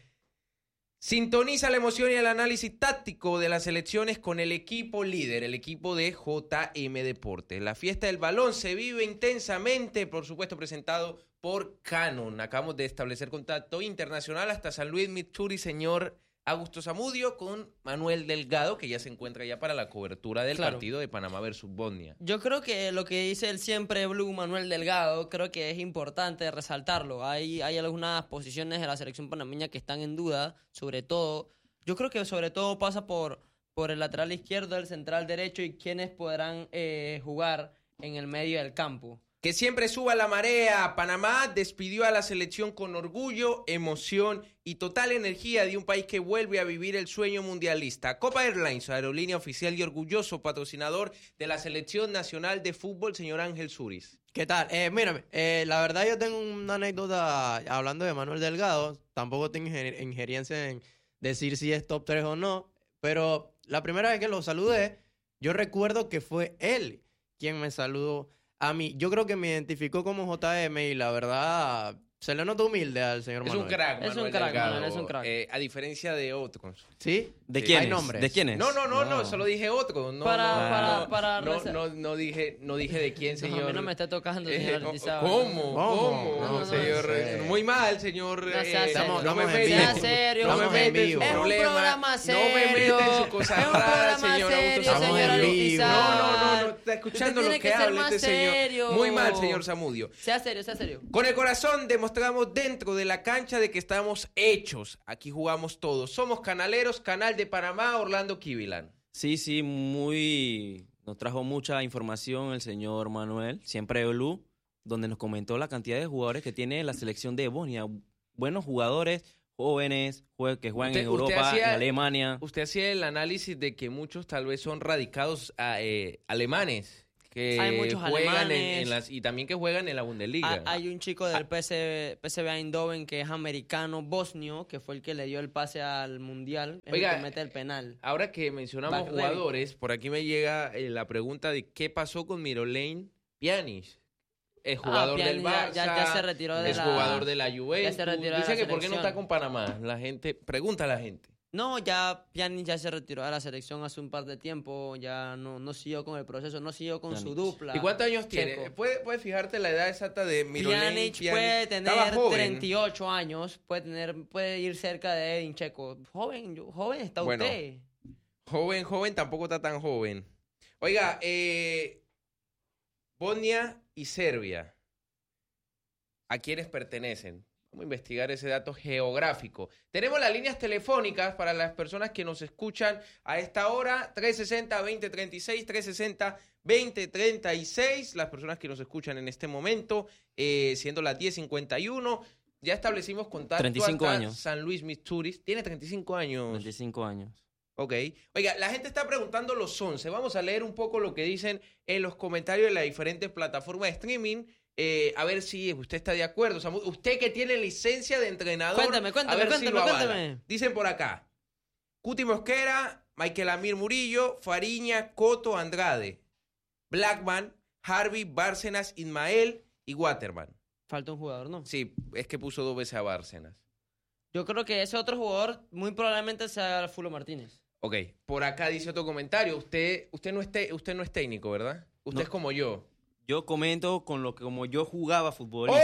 Sintoniza la emoción y el análisis táctico de las selecciones con el equipo líder, el equipo de J M Deportes. La fiesta del balón se vive intensamente, por supuesto presentado por Canon. Acabamos de establecer contacto internacional hasta San Luis, Missouri, señor Augusto Zamudio, con Manuel Delgado, que ya se encuentra ya para la cobertura del Claro. partido de Panamá versus Bosnia. Yo creo que lo que dice el siempre Blue Manuel Delgado, creo que es importante resaltarlo. Hay, hay algunas posiciones de la selección panameña que están en duda, sobre todo. Yo creo que sobre todo pasa por, por el lateral izquierdo, el central derecho y quienes podrán eh, jugar en el medio del campo. Que siempre suba la marea. Panamá despidió a la selección con orgullo, emoción y total energía de un país que vuelve a vivir el sueño mundialista. Copa Airlines, aerolínea oficial y orgulloso patrocinador de la Selección Nacional de Fútbol, señor Ángel Suris. ¿Qué tal? Eh, mírame, eh, la verdad yo tengo una anécdota hablando de Manuel Delgado. Tampoco tengo inger- injerencia en decir si es top tres o no. Pero la primera vez que lo saludé, yo recuerdo que fue él quien me saludó a mí. Yo creo que me identificó como J M y la verdad se le nota humilde al señor Es Manuel. un crack, Es Manuel un crack, Delgado, Manuel, es un crack. eh, a diferencia de otros. ¿Sí? ¿De Sí. quiénes? Hay nombres. ¿De quiénes? No, no, no, no, No. solo dije otro. No, Para- no, para- no, para no, resa- no, no dije, no dije de quién, No, señor. a mí no me está tocando, Eh, señor ¿Cómo? Orizaba. ¿Cómo? ¿Cómo? ¿Cómo? No, señor, no sé. muy mal, señor. No sea eh, serio. Estamos- no me estamos en meta vivo. en su- serio. no me Estamos en meta en su vivo. Es un problema. programa No me serio. meta en su Es cosa un rara, programa señor serio, Augusto Estamos señor en Zamudio. vivo. No, no, no, no, Orizaba. está escuchando Usted lo tiene que que ser habla más este señor. serio. Muy mal, señor Zamudio. Sea serio, sea serio. Con el corazón demostramos demostramos dentro de la cancha de que estamos hechos. Aquí jugamos todos. Somos canaleros, Canal de Panamá, Orlando Kivilan. Sí, sí, muy... Nos trajo mucha información el señor Manuel, siempre Blue, donde nos comentó la cantidad de jugadores que tiene la selección de Bosnia. Buenos jugadores, jóvenes, jue- que juegan Usted- en usted Europa, hacía- en Alemania. Usted hacía el análisis de que muchos tal vez son radicados a, eh, alemanes que Hay muchos juegan en, alemanes. en las y también que juegan en la Bundesliga. Ha- Hay un chico del P S P S V Eindhoven que es americano, bosnio, que fue el que le dio el pase al Mundial, es Oiga, el que mete el penal. Ahora que mencionamos Back jugadores, por aquí me llega eh, la pregunta de qué pasó con Mirolane Pjanic. Es jugador Ah, del Pjanic Barça, ya- ya- ya se retiró de es la- jugador de la Juventus. ya se retiró de Dice la que por qué no selección. está con Panamá. La gente, pregunta a la gente. No, ya Pjanic ya se retiró de la selección hace un par de tiempo, ya no, no siguió con el proceso, no siguió con su Pjanic. dupla. ¿Y cuántos años tiene? Checo. ¿Puedes puede fijarte la edad exacta de Mirolane Pjanic puede tener Estaba joven. treinta y ocho años, puede tener, puede ir cerca de Edin Checo. Joven, yo- joven está Bueno. usted. Joven, joven, tampoco está tan joven. Oiga, eh, Bosnia y Serbia, ¿a quiénes pertenecen? Vamos a investigar ese dato geográfico. Tenemos las líneas telefónicas para las personas que nos escuchan a esta hora, trescientos sesenta, veinte treinta y seis, trescientos sesenta, veinte treinta y seis. Las personas que nos escuchan en este momento, eh, siendo las diez cincuenta y uno. Ya establecimos contacto treinta y cinco hasta años. San Luis, Missouri. Tiene treinta y cinco años. veinticinco años. Ok. Oiga, la gente está preguntando los once. Vamos a leer un poco lo que dicen en los comentarios de las diferentes plataformas de streaming. Eh, a ver si usted está de acuerdo. O sea, usted que tiene licencia de entrenador. Cuéntame, cuéntame, a ver cuéntame, si lo avala. cuéntame. Dicen por acá. Cuti Mosquera, Michael Amir Murillo, Fariña, Coto, Andrade, Blackman, Harvey, Bárcenas, Ismael y Waterman. Falta un jugador, ¿no? Sí, es que puso dos veces a Bárcenas. Yo creo que ese otro jugador muy probablemente sea Fulo Martínez. Ok, por acá dice otro comentario. Usted, usted, no, es te- usted no es técnico, ¿verdad? Usted No. es como yo. Yo comento con lo que como yo jugaba fútbol y, ¡Oh!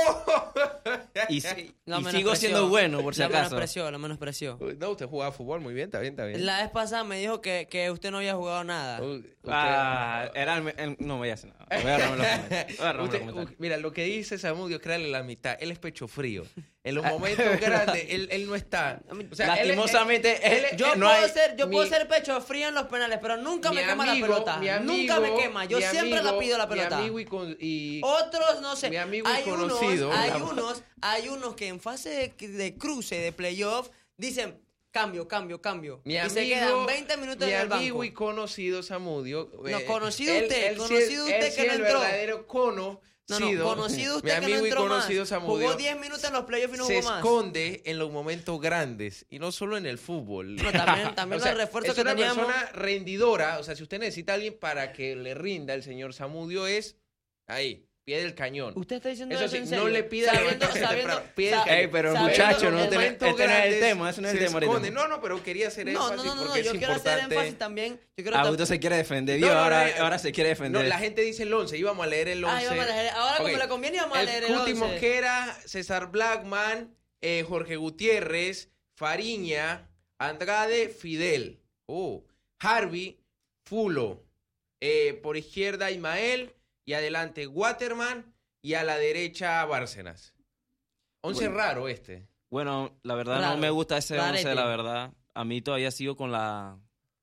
soy- y, si- La y sigo menospreció. siendo bueno, por si La acaso. menospreció, la menospreció. No, usted jugaba fútbol muy bien, está bien, está bien. La vez pasada me dijo que, que usted no había jugado nada. Uh, usted- Ah, era el, el- no voy a hacer nada. Voy a agarrarme los comentarios. Voy a agarrarme los Usted- comentarios. uh, mira, lo que dice Samudio, créale la mitad. Él es pecho frío. En los momentos grandes, él, él no está. O sea, él es- Lastimosamente, él- él- Yo, no puedo, hay- ser, yo mi- puedo ser pecho frío en los penales, pero nunca me mi quema amigo- la pelota. mi amigo- nunca me quema. Yo mi siempre amigo- la pido la pelota. Mi amigo y, con- y- Otros, no sé. Mi amigo y hay conocido. Unos, hay, La- unos, hay unos que en fase de, de cruce, de playoff, dicen cambio, cambio, cambio. mi y amigo, se quedan veinte minutos mi en el amigo banco. y conocido Samudio. No, eh, conocido él- usted, él sí conocido es- usted él sí que no es el entró. verdadero cono. No, no, Sido, conocido mi usted que amigo no y entró más. conocido Samudio. Jugó diez minutos en los playoffs y no se jugó más. esconde en los momentos grandes y no solo en el fútbol. No, también también O sea, los refuerzos es que una teníamos. persona rendidora. O sea, si usted necesita a alguien para que le rinda, el señor Samudio es ahí, pie del cañón. ¿Usted está diciendo Eso eso, sí, en no serio? le pida sabiendo, levantarse sabiendo, temprano, pide sa- el cañón. Ey, pero sabiendo muchacho, que no el te- momento este no es el grande- tema, ese no es el se tema ahorita. esconde. No, no, pero quería hacer No, énfasis no, no, no, porque yo es quiero hacer importante. énfasis también. Yo quiero Augusto se quiere defender, No, vio, no, ahora, no, ahora se quiere defender. No, la gente dice el once, íbamos a leer el once. Ah, íbamos a leer- ahora como Ok. le conviene íbamos a leer el Cuti once. Mosquera, César Blackman, eh, Jorge Gutiérrez, Fariña, Andrade, Fidel. Oh, Harvey, Fulo. Eh, por izquierda, Ismael. Y adelante, Waterman. Y a la derecha, Bárcenas. Once Bueno. raro este. Bueno, la verdad Raro, no me gusta ese once, rarete. la verdad. A mí todavía sigo con la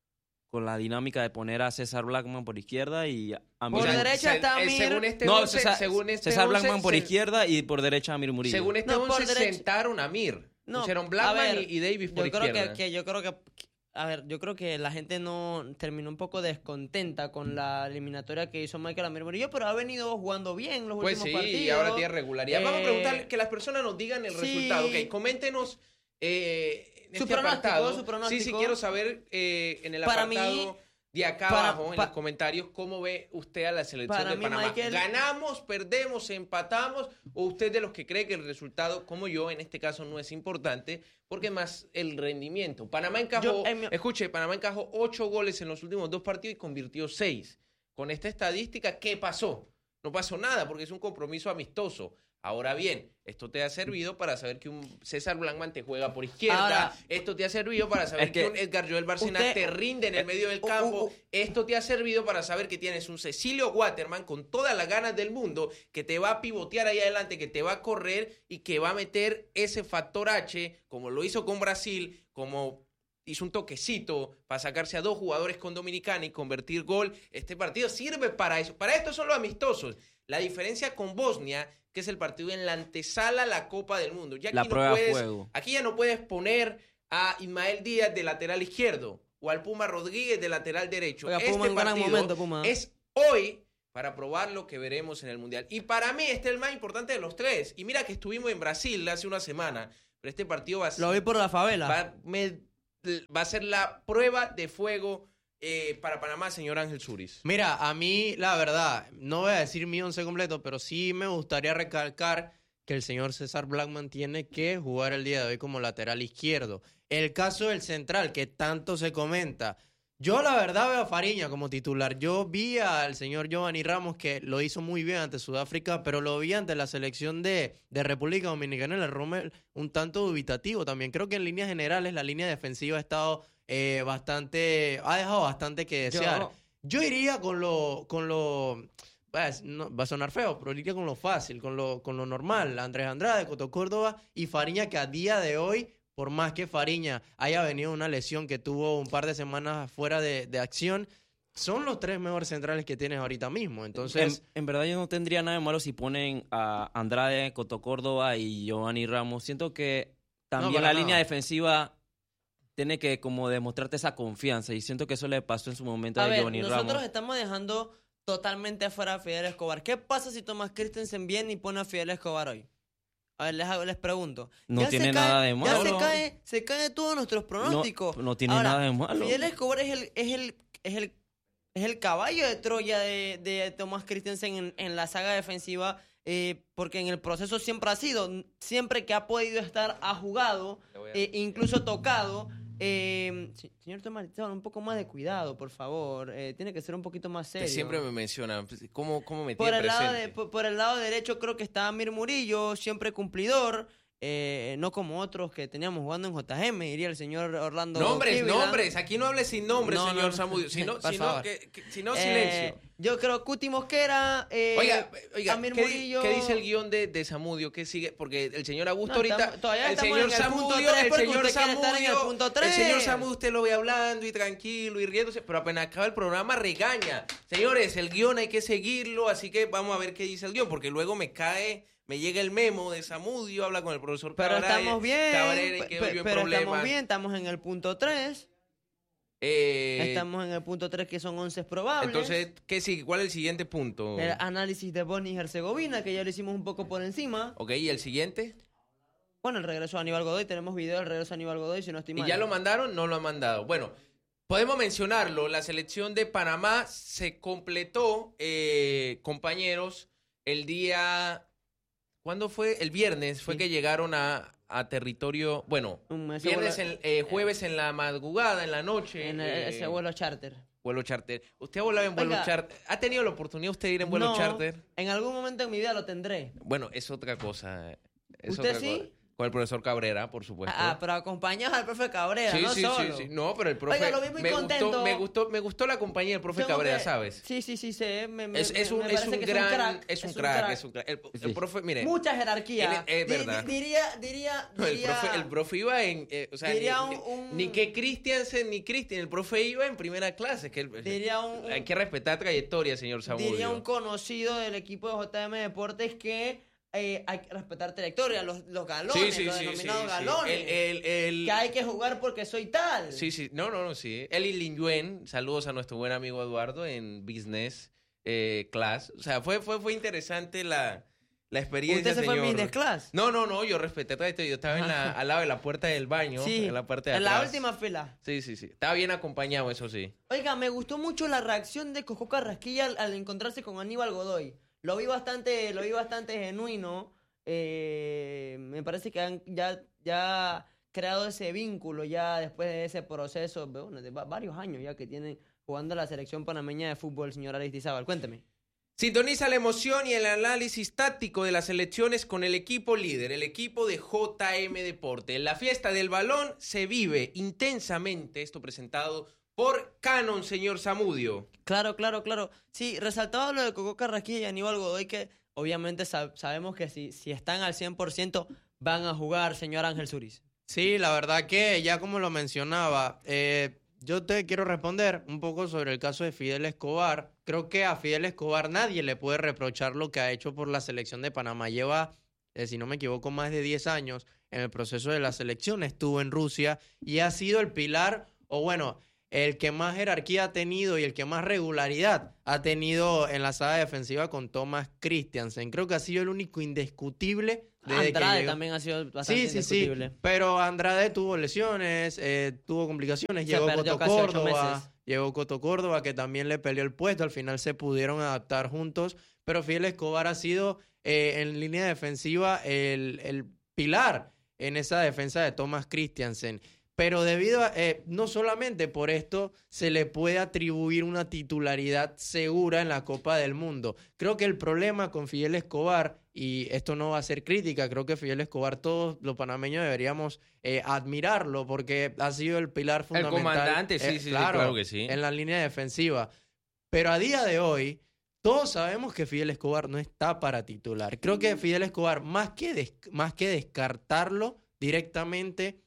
con la dinámica de poner a César Blackman por izquierda y a mí Por O sea, derecha se- está eh, Mir. Según este No, once, César, según este César once, Blackman por se- izquierda y por derecha a Mir Murillo. Según este No, por once, derecha. sentaron a Mir. No, Pusieron a Blackman ver, y, y Davis por yo creo izquierda. que, que yo creo que a ver, yo creo que la gente no terminó un poco descontenta con la eliminatoria que hizo Michael Amir Murillo, pero ha venido jugando bien los Pues últimos sí, partidos. y ahora tiene regularidad. Vamos a Eh, preguntar que las personas nos digan el sí. resultado. Ok, coméntenos eh, en Su este pronóstico, apartado. su pronóstico. Sí, sí, quiero saber eh, en el Para mí, apartado de acá para- abajo, en pa- los comentarios, cómo ve usted a la selección Para de mí, Panamá. Michael- ¿Ganamos, perdemos, empatamos? ¿O usted de los que cree que el resultado, como yo, en este caso no es importante, porque más el rendimiento? Panamá encajó, Yo, en mi- escuche, Panamá encajó ocho goles en los últimos dos partidos y convirtió seis. Con esta estadística, ¿qué pasó? No pasó nada porque es un compromiso amistoso. Ahora bien, esto te ha servido para saber que un César Blackman te juega por izquierda. Ahora, esto te ha servido para saber es que, que un Edgar Joel Bárcenas usted- te rinde en el medio del uh, campo. uh, uh. Esto te ha servido para saber que tienes un Cecilio Waterman con todas las ganas del mundo que te va a pivotear ahí adelante, que te va a correr y que va a meter ese factor H, como lo hizo con Brasil, como hizo un toquecito para sacarse a dos jugadores con Dominicana y convertir gol. Este partido sirve para eso. Para esto son los amistosos. La diferencia con Bosnia, que es el partido en la antesala a la Copa del Mundo. Ya aquí La no prueba de puedes, fuego. Aquí ya no puedes poner a Ismael Díaz de lateral izquierdo o al Puma Rodríguez de lateral derecho. Oiga, este Puma, un gran partido momento, Puma. es hoy para probar lo que veremos en el Mundial. Y para mí este es el más importante de los tres. Y mira que estuvimos en Brasil hace una semana, pero este partido va a ser... Lo vi por la favela. Va, me- va a ser la prueba de fuego eh, para Panamá, señor Ángel Suris. Mira, a mí, la verdad, no voy a decir mi once completo, pero sí me gustaría recalcar que el señor César Blackman tiene que jugar el día de hoy como lateral izquierdo. El caso del central, que tanto se comenta. Yo, la verdad, veo a Fariña como titular. Yo vi al señor Giovanni Ramos, que lo hizo muy bien ante Sudáfrica, pero lo vi ante la selección de, de República Dominicana en el Rommel un tanto dubitativo también. Creo que en líneas generales la línea defensiva ha estado eh, bastante... ha dejado bastante que Yo- desear. Yo iría con lo... Con lo pues, no, va a sonar feo, pero iría con lo fácil, con lo, con lo normal. Andrés Andrade, Coto Córdoba y Fariña, que a día de hoy, por más que Fariña haya venido una lesión que tuvo un par de semanas fuera de, de acción, son los tres mejores centrales que tienes ahorita mismo. Entonces, en, en verdad yo no tendría nada de malo si ponen a Andrade, Coto Córdoba y Giovanni Ramos. Siento que también para la nada. línea defensiva tiene que como demostrarte esa confianza y siento que eso le pasó en su momento A a ver, Giovanni nosotros Ramos. estamos dejando totalmente afuera a Fidel Escobar. ¿Qué pasa si Tomás Christensen viene y pone a Fidel Escobar hoy? A ver, les, hago- les pregunto. No Ya se tiene cae- nada de Ya se malo. cae, se cae todos nuestros pronósticos. No, no tiene Ahora, nada de malo. Fidel Escobar es el, es el, es el, es el caballo de Troya de, de Tomás Christensen en, en la saga defensiva, eh, porque en el proceso siempre ha sido, siempre que ha podido estar, ha jugado, eh, incluso tocado. Eh, se- señor Tomás, un poco más de cuidado, por favor. Eh, tiene que ser un poquito más serio. Usted siempre me menciona, ¿cómo, cómo me Por tiene el, lado de, presente? por, por el lado derecho creo que está Amir Murillo, siempre cumplidor, eh, no como otros que teníamos jugando en J M, diría el señor Orlando. Nombres, Cleveland. nombres. Aquí no hable sin nombres, No, señor no, no. Samudio. Si no, Por si no, favor. que- que- si no, Eh, silencio. yo creo Cuti Mosquera, eh, Oiga, oiga Amir ¿qué, di- Murillo. qué dice el guión de, de Samudio? ¿Qué sigue? Porque el señor Augusto No, ahorita... estamos- todavía el estamos señor en el punto Samudio, tres, el porque señor usted quiere estar en el Samudio, punto el señor tres. Samudio usted lo ve hablando y tranquilo y riéndose, pero apenas acaba el programa regaña. Señores, el guión hay que seguirlo, así que vamos a ver qué dice el guión, porque luego me cae... Me llega el memo de Samudio, habla con el profesor Pero Cabrera, estamos bien, Cabrera y pe- que pe- vio en pero problemas. estamos bien, estamos en el punto tres. Eh, Estamos en el punto tres, que son once probables. entonces, ¿qué sigue? ¿Cuál es el siguiente punto? El análisis de Bosnia y Herzegovina, que ya lo hicimos un poco por encima. Ok, ¿y el siguiente? Bueno, el regreso de Aníbal Godoy, tenemos video del regreso de Aníbal Godoy, si no estoy ¿Y mal. ya lo mandaron? No lo han mandado. Bueno, podemos mencionarlo. La selección de Panamá se completó, eh, compañeros, el día... ¿Cuándo fue? El viernes fue Sí. que llegaron a, a territorio... Bueno, Un- ese viernes, vuelo- en- eh, jueves en la madrugada, en la noche. en el- eh, ese vuelo charter. vuelo charter. ¿Usted ha volado en vuelo Oiga, charter? ¿Ha tenido la oportunidad usted de ir en vuelo No, charter? En algún momento en mi vida lo tendré. Bueno, es otra cosa. Es ¿Usted otra sí? cosa. Con el profesor Cabrera, por supuesto. Ah, pero acompañados al profe Cabrera, Sí, no sí, solo. sí, sí. No, pero el profe. Oiga, lo vi muy me, contento. gustó, me, gustó, me gustó la compañía del profe Tengo Cabrera, que- ¿sabes? Sí, sí, sí, sé. Me, me- Es, es me- un, me es parece un que gran. es un crack. Es un crack, es un crack. El, el Sí. profe, mire. Mucha jerarquía. Él- es Di- verdad. di- diría, diría, no, el, diría- profe, el profe iba en. eh, o sea, diría ni, un- un- ni que Christiansen ni Cristian. El profe iba en primera clase. Que el- Diría un- un- hay que respetar trayectoria, señor Samudio. diría un conocido del equipo de J M Deportes que eh, hay que respetar trayectoria, los, los galones, sí, sí, los sí, sí, denominados sí. galones. El, el, el- Que hay que jugar porque soy tal. Sí, sí, no, no, no, sí. Eli Linyuen, saludos a nuestro buen amigo Eduardo en Business eh, Class. O sea, fue, fue, fue interesante la, la experiencia, ¿Usted se fue en señor. business class? No, no, no, yo respeté todo esto. Yo estaba en la, al lado de la puerta del baño, Sí, en la parte de en la atrás. última fila. Sí, sí, sí. Estaba bien acompañado, eso sí. Oiga, me gustó mucho la reacción de Coco Carrasquilla al, al encontrarse con Aníbal Godoy. Lo vi bastante, lo vi bastante genuino. Eh, me parece que han ya, ya creado ese vínculo ya después de ese proceso, bueno, de va- varios años ya que tienen jugando la selección panameña de fútbol, señor Aristizábal. Cuénteme. Sintoniza la emoción y el análisis táctico de las elecciones con el equipo líder, el equipo de J M Deporte. La fiesta del balón se vive intensamente, esto presentado por Canon, señor Zamudio. Claro, claro, claro. Sí, resaltaba lo de Coco Carrasquilla y Aníbal Godoy, que obviamente sab- sabemos que si, si están al cien por ciento van a jugar, señor Ángel Zuriz. Sí, la verdad que ya como lo mencionaba, eh, yo te quiero responder un poco sobre el caso de Fidel Escobar. Creo que a Fidel Escobar nadie le puede reprochar lo que ha hecho por la selección de Panamá. Lleva, eh, si no me equivoco, más de diez años en el proceso de la selección. Estuvo en Rusia y ha sido el pilar, o bueno, el que más jerarquía ha tenido y el que más regularidad ha tenido en la saga defensiva con Thomas Christiansen. Creo que ha sido el único indiscutible. Desde Andrade que llegó. también ha sido bastante Sí, sí, sí, indiscutible. pero Andrade tuvo lesiones, eh, tuvo complicaciones, Se llegó perdió Coto casi ocho Córdoba, meses. llegó Coto Córdoba que también le peleó el puesto, al final se pudieron adaptar juntos, pero Fidel Escobar ha sido eh, en línea defensiva el, el pilar en esa defensa de Thomas Christiansen. Pero debido a, eh, no solamente por esto se le puede atribuir una titularidad segura en la Copa del Mundo. Creo que el problema con Fidel Escobar, y esto no va a ser crítica, creo que Fidel Escobar todos los panameños deberíamos eh, admirarlo porque ha sido el pilar El fundamental. comandante, sí, eh, sí, sí, claro, claro que sí. en la línea defensiva. Pero a día de hoy, todos sabemos que Fidel Escobar no está para titular. Creo que Fidel Escobar, más que, des- más que descartarlo directamente,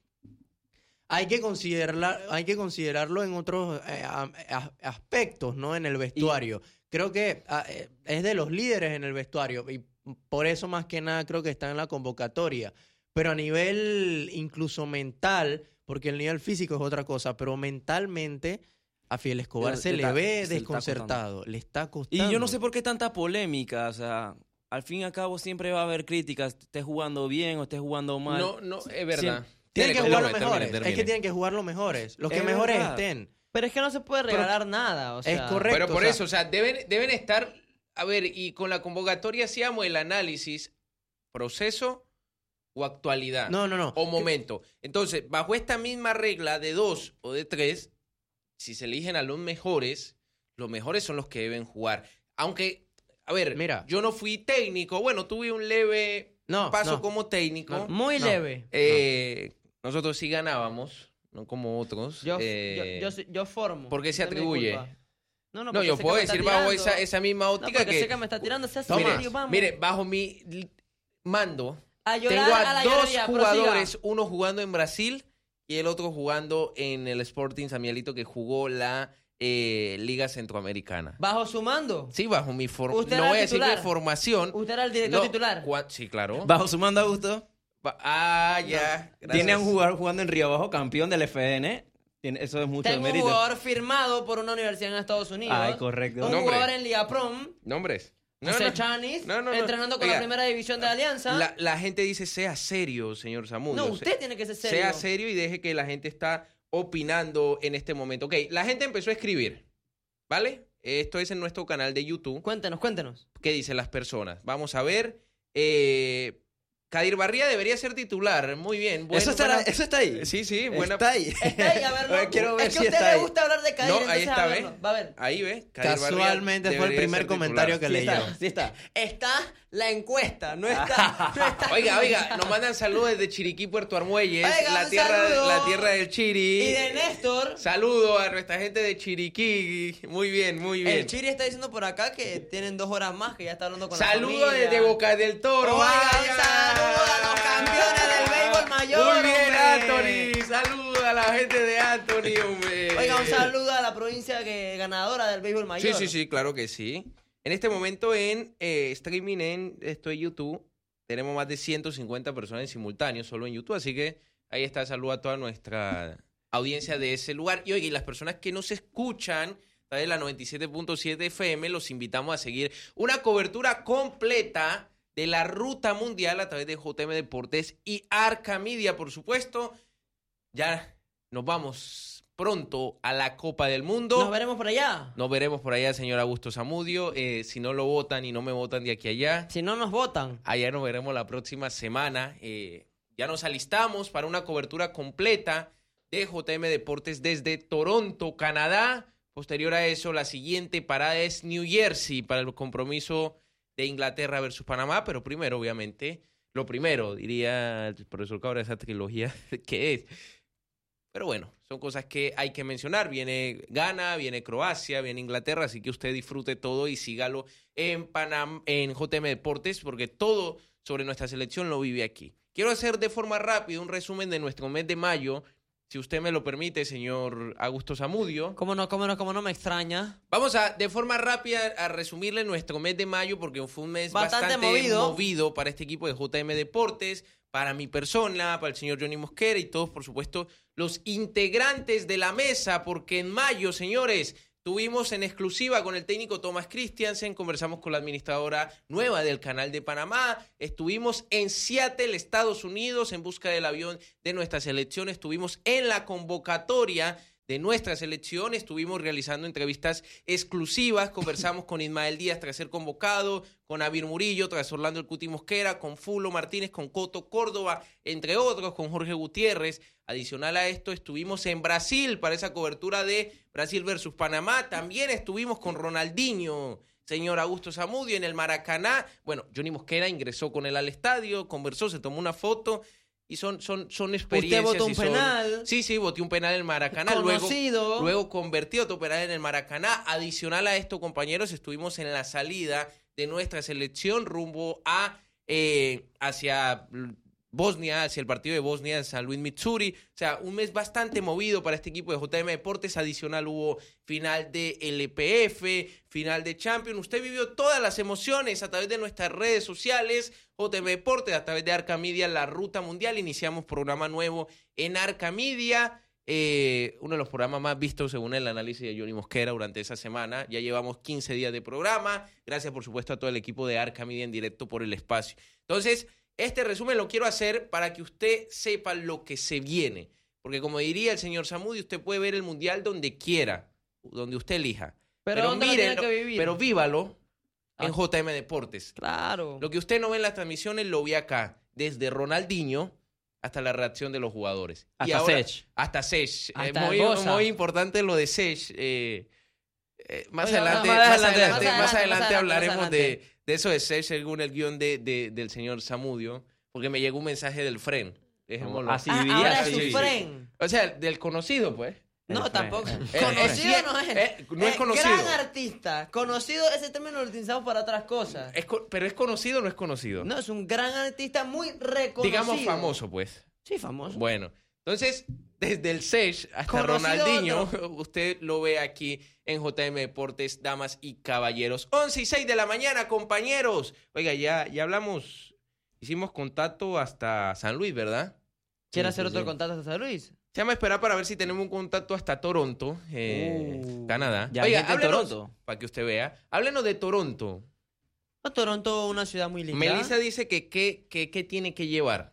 hay que considerarla, hay que considerarlo en otros eh, a- a- aspectos, ¿no? En el vestuario. Creo que ah, eh, es de los líderes en el vestuario y por eso más que nada creo que está en la convocatoria. Pero a nivel incluso mental, porque el nivel físico es otra cosa, pero mentalmente a Fidel Escobar Le- se le le está- ve se le está desconcertado, le está costando. Y yo no sé por qué tanta polémica, o sea, al fin y al cabo siempre va a haber críticas, estés jugando bien o estés jugando mal. No, no, es verdad. Tienen que Termine, jugar los termine, mejores. termine. Es que tienen que jugar los mejores. Los que Es mejores verdad. estén. Pero es que no se puede regalar nada, o sea. Es correcto. Pero por o sea, eso, o sea, deben, deben estar, a ver, y con la convocatoria hacíamos el análisis, proceso o actualidad. No, no, no. O momento. Entonces, bajo esta misma regla de dos o de tres, si se eligen a los mejores, los mejores son los que deben jugar. Aunque, a ver, Mira. yo no fui técnico, bueno, tuve un leve No, paso no. como técnico. No. Muy No. leve. Eh, nosotros sí ganábamos, no como otros. Yo, Eh, yo, yo, soy- yo formo. ¿por qué se no es mi atribuye? culpa. No, no, no, porque yo sé que puedo me está decir bajo tirando. esa, esa misma No, óptica porque que... sé que me está tirando. Sea Toma. serio, vamos. Mire, bajo mi li- mando, A llorar tengo a a la dos llorería, jugadores, prosiga. uno jugando en Brasil y el otro jugando en el Sporting San Miguelito que jugó la eh, Liga Centroamericana. Bajo su mando. Sí, bajo mi formación. ¿Usted No era voy a el decir titular? mi formación. ¿Usted era el director No, titular? cua- Sí, claro. Bajo su mando, Augusto, Ba- Ah, ya. tiene a un gracias. jugador jugando en Río Abajo, campeón del F N. Tiene- eso es mucho Tengo un mérito. jugador firmado por una universidad en Estados Unidos. Ay, correcto. Un Nombre. jugador en Liga Prom. Nombres. No, José no. Chanis, No, no, no. entrenando con Oiga, la primera división de Alianza. La, la gente dice, sea serio, señor Zamudio. no, usted Se- tiene que ser serio. Sea serio y deje que la gente está opinando en este momento. Ok, la gente empezó a escribir, ¿vale? Esto es en nuestro canal de YouTube. Cuéntenos, cuéntenos. ¿Qué dicen las personas? Vamos a ver. Eh, Kadir Barría debería ser titular. Muy bien. Bueno, eso, estará- buena- eso está ahí. Sí, sí, buena. Está ahí. Está ahí, a ver, no. Quiero ver es que si a usted está le ahí. gusta hablar de Kadir, No, entonces ahí está, a ¿ve? verlo. Va a ver. Ahí ve. Kadir Barría Casualmente fue el debería primer ser comentario que Sí leyó. está, sí está. Está la encuesta, no está, no está. Oiga, oiga, nos mandan saludos desde Chiriquí, Puerto Armuelles, Oiga, la un tierra, saludo. la tierra del Chiri. Y de Néstor, Saludo a nuestra gente de Chiriquí. Muy bien, muy bien. el Chiri está diciendo por acá que tienen dos horas más, que ya está hablando con Saludo la familia. desde Boca del Toro. Oiga, vaya. un saludo a los campeones del béisbol mayor. Muy bien, hombre. Anthony. Saludo a la gente de Anthony, hombre. Oiga, un saludo a la provincia que ganadora del béisbol Sí, mayor. sí, sí, claro que sí. En este momento en eh, streaming en esto de YouTube tenemos más de ciento cincuenta personas en simultáneo solo en YouTube, así que ahí está, saludo a toda nuestra audiencia de ese lugar. Y oye, y las personas que nos escuchan a través de la noventa y siete punto siete F M, los invitamos a seguir una cobertura completa de la ruta mundial a través de J M Deportes y Arca Media, por supuesto. Ya nos vamos pronto a la Copa del Mundo. Nos veremos por allá. Nos veremos por allá, señor Augusto Zamudio. Eh, si no lo votan y no me votan de aquí a allá, Si no nos votan. allá nos veremos la próxima semana. Eh, ya nos alistamos para una cobertura completa de J M Deportes desde Toronto, Canadá. Posterior a eso, la siguiente parada es New Jersey para el compromiso de Inglaterra versus Panamá, pero primero, obviamente, lo primero, diría el profesor Cabra, esa trilogía, ¿qué es? Pero bueno, son cosas que hay que mencionar. Viene Ghana, viene Croacia, viene Inglaterra, así que usted disfrute todo y sígalo en Panam en J M Deportes, porque todo sobre nuestra selección lo vive aquí. Quiero hacer de forma rápida un resumen de nuestro mes de mayo, si usted me lo permite, señor Augusto Zamudio. ¿Cómo no, cómo no, cómo no me extraña? Vamos a, de forma rápida, a resumirle nuestro mes de mayo, porque fue un mes bastante, Bastante movido. movido para este equipo de J M Deportes, para mi persona, para el señor Johnny Mosquera y todos, por supuesto, los integrantes de la mesa, porque en mayo, señores, tuvimos en exclusiva con el técnico Thomas Christiansen, conversamos con la administradora nueva del Canal de Panamá, estuvimos en Seattle, Estados Unidos, en busca del avión de nuestra selección, estuvimos en la convocatoria de nuestra selección, estuvimos realizando entrevistas exclusivas, conversamos con Ismael Díaz tras ser convocado, con Avir Murillo, tras Orlando El Cuti Mosquera, con Fulo Martínez, con Coto Córdoba, entre otros, con Jorge Gutiérrez. Adicional a esto, estuvimos en Brasil para esa cobertura de Brasil versus Panamá. También estuvimos con Ronaldinho, señor Augusto Zamudio, en el Maracaná. Bueno, Johnny Mosquera ingresó con él al estadio, conversó, se tomó una foto. Y son, son, son experiencias. Usted votó un y son... penal. Sí, sí, voté un penal en el Maracaná. Conocido. Luego, luego convertí otro penal en el Maracaná. Adicional a esto, compañeros, estuvimos en la salida de nuestra selección rumbo a eh, hacia Bosnia, hacia el partido de Bosnia en San Luis Mitsuri. O sea, un mes bastante movido para este equipo de J M Deportes. Adicional hubo final de L P F, final de Champions. Usted vivió todas las emociones a través de nuestras redes sociales, J M Deportes, a través de Arca Media, La Ruta Mundial. Iniciamos programa nuevo en Arca Media, eh, uno de los programas más vistos según el análisis de Johnny Mosquera durante esa semana. Ya llevamos quince días de programa. Gracias, por supuesto, a todo el equipo de Arca Media en directo por el espacio. Entonces, este resumen lo quiero hacer para que usted sepa lo que se viene. Porque como diría el señor Zamudio, usted puede ver el Mundial donde quiera, donde usted elija. Pero, ¿dónde lo tiene mírenlo, que vivir? pero vívalo Ah. en J M Deportes. Claro. Lo que usted no ve en las transmisiones lo vi acá, desde Ronaldinho hasta la reacción de los jugadores. Y Hasta ahora- Sech. Hasta Sech. Hasta Eh, muy, Bosa. muy importante lo de Sech. Eh, eh, más, Oiga, adelante, más más, adelante, adelante, más más adelante, adelante más hablaremos adelante. De, de eso de Sech según el guión de, de- del señor Zamudio, porque me llegó un mensaje del Fren. Dejémoslo. Así Ah, vivía, ahora así es su vivía. friend. O sea, del conocido, pues. No, El tampoco. friend. Eh, Conocido eh, no es. eh, no es Eh, conocido. Gran artista. Conocido, ese término lo utilizamos para otras cosas. Es co- pero es conocido o no es conocido. No, es un gran artista muy reconocido. Digamos famoso, pues. Sí, famoso. Bueno, entonces, desde el Sech hasta Conocido Ronaldinho, otro. usted lo ve aquí en J M Deportes, damas y caballeros. once y seis de la mañana, compañeros. Oiga, ya, ya hablamos, hicimos contacto hasta San Luis, ¿verdad? ¿Quiere Sí, hacer sí, otro sí. contacto hasta San Luis? Se llama a esperar para ver si tenemos un contacto hasta Toronto, eh, Uh. Canadá. Ya hay gente en háblenos, Toronto. para que usted vea. Háblenos de Toronto. No, Toronto, una ciudad muy linda. Melissa dice que qué que, que tiene que llevar.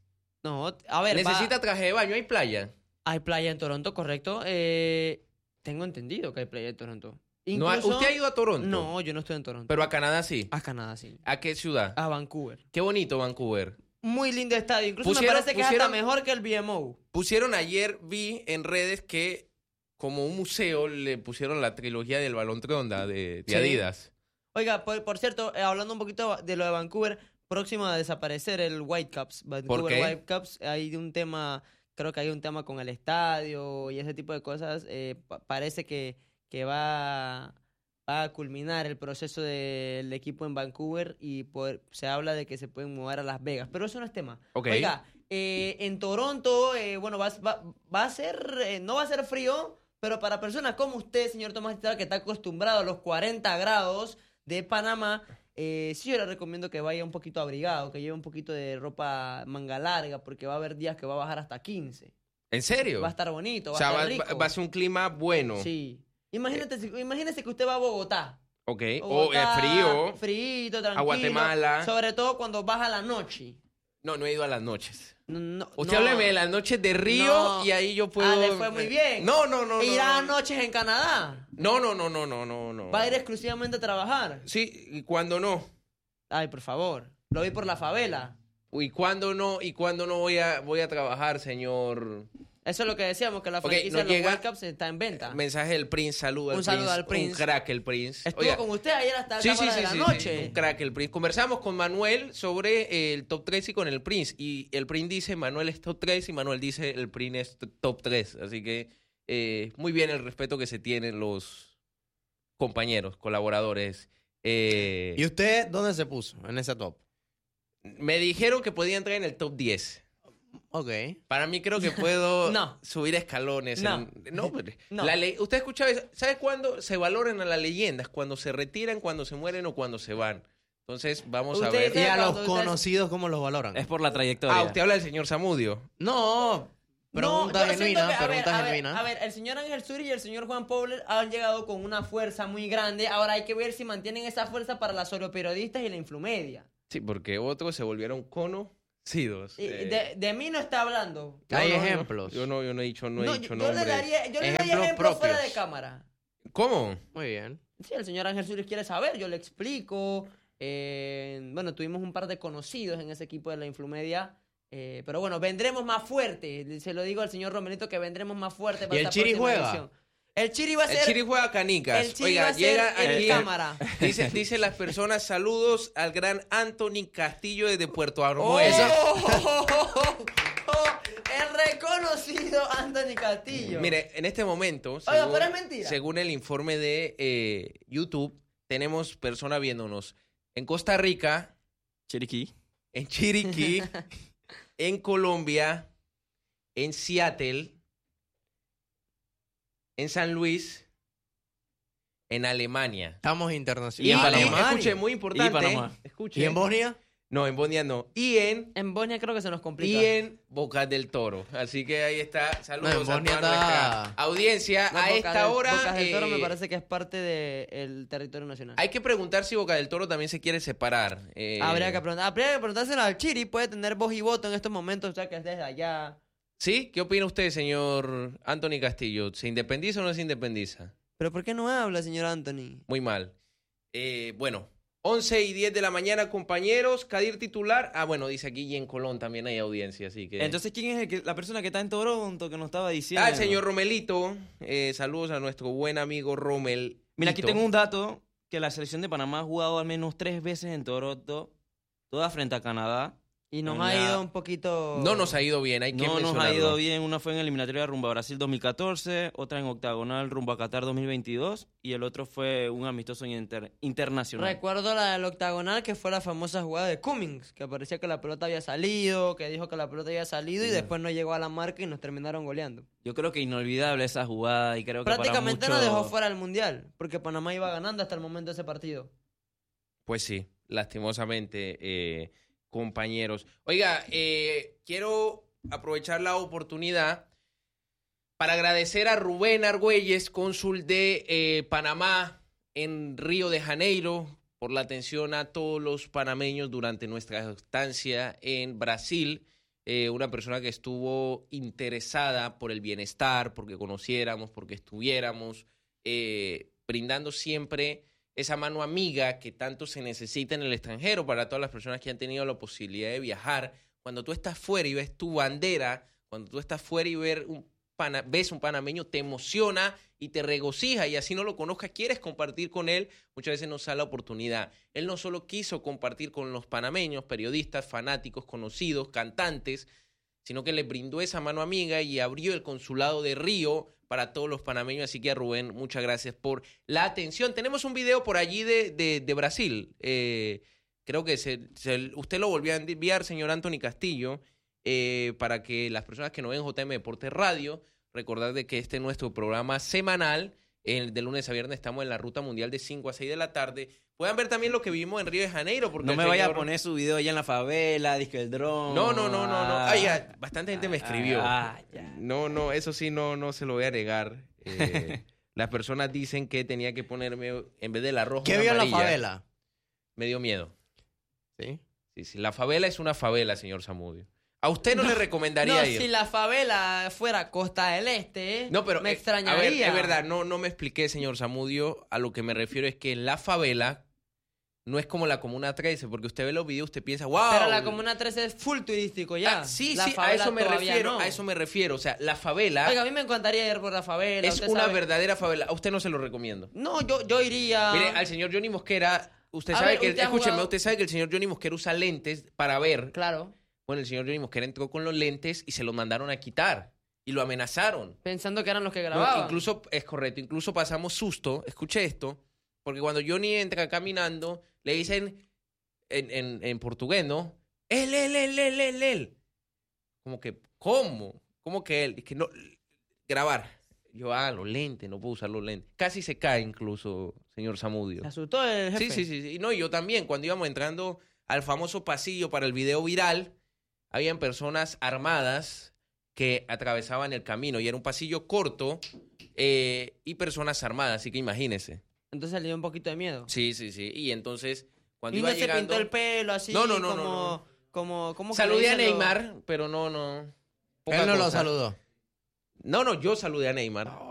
No, a ver, va- Necesita traje de baño, hay playa. hay playa en Toronto, correcto. Eh, tengo entendido que hay playa en Toronto. No hay- Incluso- ¿Usted ha ido a Toronto? No, yo no estoy en Toronto. Pero a Canadá sí. A Canadá, sí. ¿A qué ciudad? A Vancouver. Qué bonito Vancouver. Muy lindo estadio. Incluso Pusieron- me parece que es pusieron- hasta mejor que el B M O. Pusieron ayer, vi en redes que como un museo le pusieron la trilogía del Balón de Onda de, de Sí. Adidas. Oiga, por, por cierto, eh, hablando un poquito de lo de Vancouver, próximo a desaparecer el Whitecaps. Vancouver qué? Whitecaps, hay un tema, creo que hay un tema con el estadio y ese tipo de cosas. eh, pa- parece que, que va, va a culminar el proceso del equipo en Vancouver y poder- se habla de que se pueden mover a Las Vegas, pero eso no es tema. Ok. Oiga, eh, en Toronto, eh, bueno, va, va, va a ser, eh, no va a ser frío, pero para personas como usted, señor Tomás Titara, que está acostumbrado a los cuarenta grados de Panamá, eh, sí yo le recomiendo que vaya un poquito abrigado, que lleve un poquito de ropa manga larga, porque va a haber días que va a bajar hasta quince. ¿En serio? Va a estar bonito, va o sea, a va, estar rico. va- va a ser un clima bueno. Sí. Imagínate, si- imagínese que usted va a Bogotá. Ok. O es Bogotá, frío. Frito, tranquilo. A Guatemala. Sobre todo cuando baja la noche. No, no he ido a las noches. No, no, Usted no. hábleme de las noches de Río No. y ahí yo puedo... Ah, le fue muy bien. No, no, no. ¿E no, irá no. noches en Canadá? No, no, no, no, no, no, no. ¿Va a ir exclusivamente a trabajar? Sí, y cuando no. Ay, por favor. Lo vi por la favela. ¿Y cuándo no? ¿Y cuándo no voy a, voy a trabajar, señor? Eso es lo que decíamos, que la Ok, franquicia nos de los llega- World Cups está en venta. Mensaje del Prince, saludo al Un saludo Prince. al Prince. Un crack el Prince. Estuvo Oiga, con usted ayer hasta sí, alta sí, hora sí, de la sí, noche. sí, un crack el Prince. Conversamos con Manuel sobre eh, el top tres y con el Prince. Y el Prince dice, Manuel es top tres y Manuel dice, el Prince es t- top tres. Así que eh, muy bien el respeto que se tienen los compañeros, colaboradores. Eh, ¿Y usted dónde se puso en ese top? me dijeron que podía entrar en el top diez. Ok. Para mí creo que puedo No. subir escalones. No. en- no, pero- No. La ley, usted escuchaba, eso? ¿Sabe cuándo se valoran a las leyendas? Cuando se retiran, cuando se mueren o cuando se van. Entonces, vamos a Usted ver. ¿Y a cuando los usted- conocidos cómo los valoran? Es por la trayectoria. Ah, usted habla del señor Zamudio. No, pregunta No, yo siento genuina, que, a ver, pregunta a ver, genuina. A ver, el señor Ángel Suri y el señor Juan Pobler han llegado con una fuerza muy grande. Ahora hay que ver si mantienen esa fuerza para las periodistas y la influmedia. Sí, porque otros se volvieron conocidos. Y Eh, de, de mí no está hablando. no, Hay no, no. ejemplos. Yo no, yo no he dicho, no he No, dicho yo, yo le nombres. daría, yo le daría Ejemplos ejemplos fuera propios. de cámara. ¿Cómo? Muy bien. Si el señor Ángel Suri quiere saber, yo le explico. Eh, bueno, tuvimos un par de conocidos en ese equipo de la Influmedia. eh, pero bueno, vendremos más fuerte. Se lo digo al señor Romelito que vendremos más fuerte para ¿Y el esta Chiri próxima juega? edición. El Chiri va a El ser... Chiri juega canicas. el Chiri Oiga, va a ser llega en aquí. cámara. Dice, dice las personas, saludos al gran Anthony Castillo desde Puerto ¡Oh! Armuelles. El reconocido Anthony Castillo. Mire, en este momento, Oiga, según, pero es mentira. según el informe de eh, YouTube, tenemos personas viéndonos en Costa Rica, Chiriquí. en Chiriquí, en Colombia, en Seattle, en San Luis, en Alemania. Estamos Y, internacionales. en- escuche, muy importante. Y Panamá. Escuche. ¿Y en Bosnia? No, en Bosnia no. Y en En Bosnia creo que se nos complica. y en Bocas del Toro. Así que ahí está. Saludos No, en a Bosnia toda está- nuestra audiencia. No, a Boca esta del- hora Bocas del Toro eh, me parece que es parte del territorio nacional. hay que preguntar si Boca del Toro también se quiere separar. Eh, Habría que preguntar, habría que preguntárselo al Chiri, puede tener voz y voto en estos momentos, o sea que es desde allá. ¿Sí? ¿Qué opina usted, señor Anthony Castillo? ¿Se independiza o no se independiza? Pero ¿por qué no habla, señor Anthony? Muy mal. Eh, bueno, once y diez de la mañana, compañeros. Kadir titular. Ah, bueno, dice aquí y en Colón también hay audiencia, así que... Entonces, ¿quién es el que- la persona que está en Toronto que nos estaba diciendo? Ah, el señor Romelito. Eh, saludos a nuestro buen amigo Romel. Mira, aquí tengo un dato que la selección de Panamá ha jugado al menos tres veces en Toronto, todas frente a Canadá. Y nos No, ha ya. ido un poquito... No nos ha ido bien, hay que No nos ha mencionarlo. ido bien. Una fue en eliminatoria rumbo a Brasil dos mil catorce, otra en octagonal rumbo a Qatar dos mil veintidós y el otro fue un amistoso inter- internacional. Recuerdo la del octagonal, que fue la famosa jugada de Cummings, que parecía que la pelota había salido, que dijo que la pelota había salido y después no llegó a la marca y nos terminaron goleando. Yo creo que inolvidable esa jugada y creo que Prácticamente para nos muchos... dejó fuera del Mundial, porque Panamá iba ganando hasta el momento de ese partido. Pues sí, lastimosamente, eh, compañeros. Oiga, eh, quiero aprovechar la oportunidad para agradecer a Rubén Argüelles, cónsul de eh, Panamá en Río de Janeiro, por la atención a todos los panameños durante nuestra estancia en Brasil. Eh, una persona que estuvo interesada por el bienestar, porque conociéramos, porque estuviéramos, eh, brindando siempre esa mano amiga que tanto se necesita en el extranjero para todas las personas que han tenido la posibilidad de viajar. Cuando tú estás fuera y ves tu bandera, cuando tú estás fuera y ver un pana, ves un panameño, te emociona y te regocija, y así no lo conozcas, quieres compartir con él, muchas veces nos da la oportunidad. Él no solo quiso compartir con los panameños, periodistas, fanáticos, conocidos, cantantes, sino que le brindó esa mano amiga y abrió el consulado de Río para todos los panameños. Así que a Rubén, muchas gracias por la atención. Tenemos un video por allí de, de, de Brasil. Eh, creo que se, se, usted lo volvió a enviar, señor Anthony Castillo, eh, para que las personas que no ven J M Deportes Radio, recordar de que este es nuestro programa semanal. El de lunes a viernes estamos en la ruta mundial de cinco a seis de la tarde. Puedan ver también lo que vivimos en Río de Janeiro. Porque No el me vaya a señor- poner su video allá en la favela, disque el dron. No, no, no, no, no. Ah. Ay, ya, bastante gente me escribió. Ah, ya. No, no, eso sí, no, no se lo voy a negar. Eh, las personas dicen que tenía que ponerme, en vez de la roja, ¿Qué una vio en la amarilla. favela? Me dio miedo. ¿Sí? Sí, sí. La favela es una favela, señor Zamudio. A usted no, le recomendaría No, ir. si la favela fuera Costa del Este, No, pero me eh, extrañaría. A ver, es verdad, no, no me expliqué, señor Zamudio. A lo que me refiero es que en la favela no es como la Comuna trece, porque usted ve los videos, usted piensa, wow. Pero la Comuna trece es full turístico ya. Ah, sí, La sí, a favela eso me todavía refiero, no. a eso me refiero. O sea, la favela Oiga, a mí me encantaría ir por la favela. es usted una sabe. verdadera favela. A usted no se lo recomiendo. No, yo, yo iría... Mire, al señor Johnny Mosquera, usted A sabe ver, que, usted ha escúcheme, jugado- usted sabe que el señor Johnny Mosquera usa lentes para ver. Claro, Bueno, el señor Johnny Mosquera entró con los lentes y se los mandaron a quitar. Y lo amenazaron. pensando que eran los que No, grababan. incluso, es correcto, incluso pasamos susto, escuche esto, porque cuando Johnny entra caminando, le dicen en, en, en portugués, ¿no? Él, él, él, él, él, él. Como que, ¿cómo? ¿Cómo que él? Es que no, grabar. Yo, ah, los lentes, no puedo usar los lentes. Casi se cae incluso, señor Zamudio. ¿Se asustó el jefe? Sí, sí, sí, sí. Y no, yo también, cuando íbamos entrando al famoso pasillo para el video viral, habían personas armadas que atravesaban el camino y era un pasillo corto eh, y personas armadas, así que imagínese. Entonces le dio un poquito de miedo. Sí, sí, sí. Y entonces, cuando Y iba no se llegando... pintó el pelo así No, no, no, como... no, no. como, como que le Saludé a dicen los- Neymar, pero no, no. Poca Él no lo cosa. saludó. No, no, yo saludé a Neymar.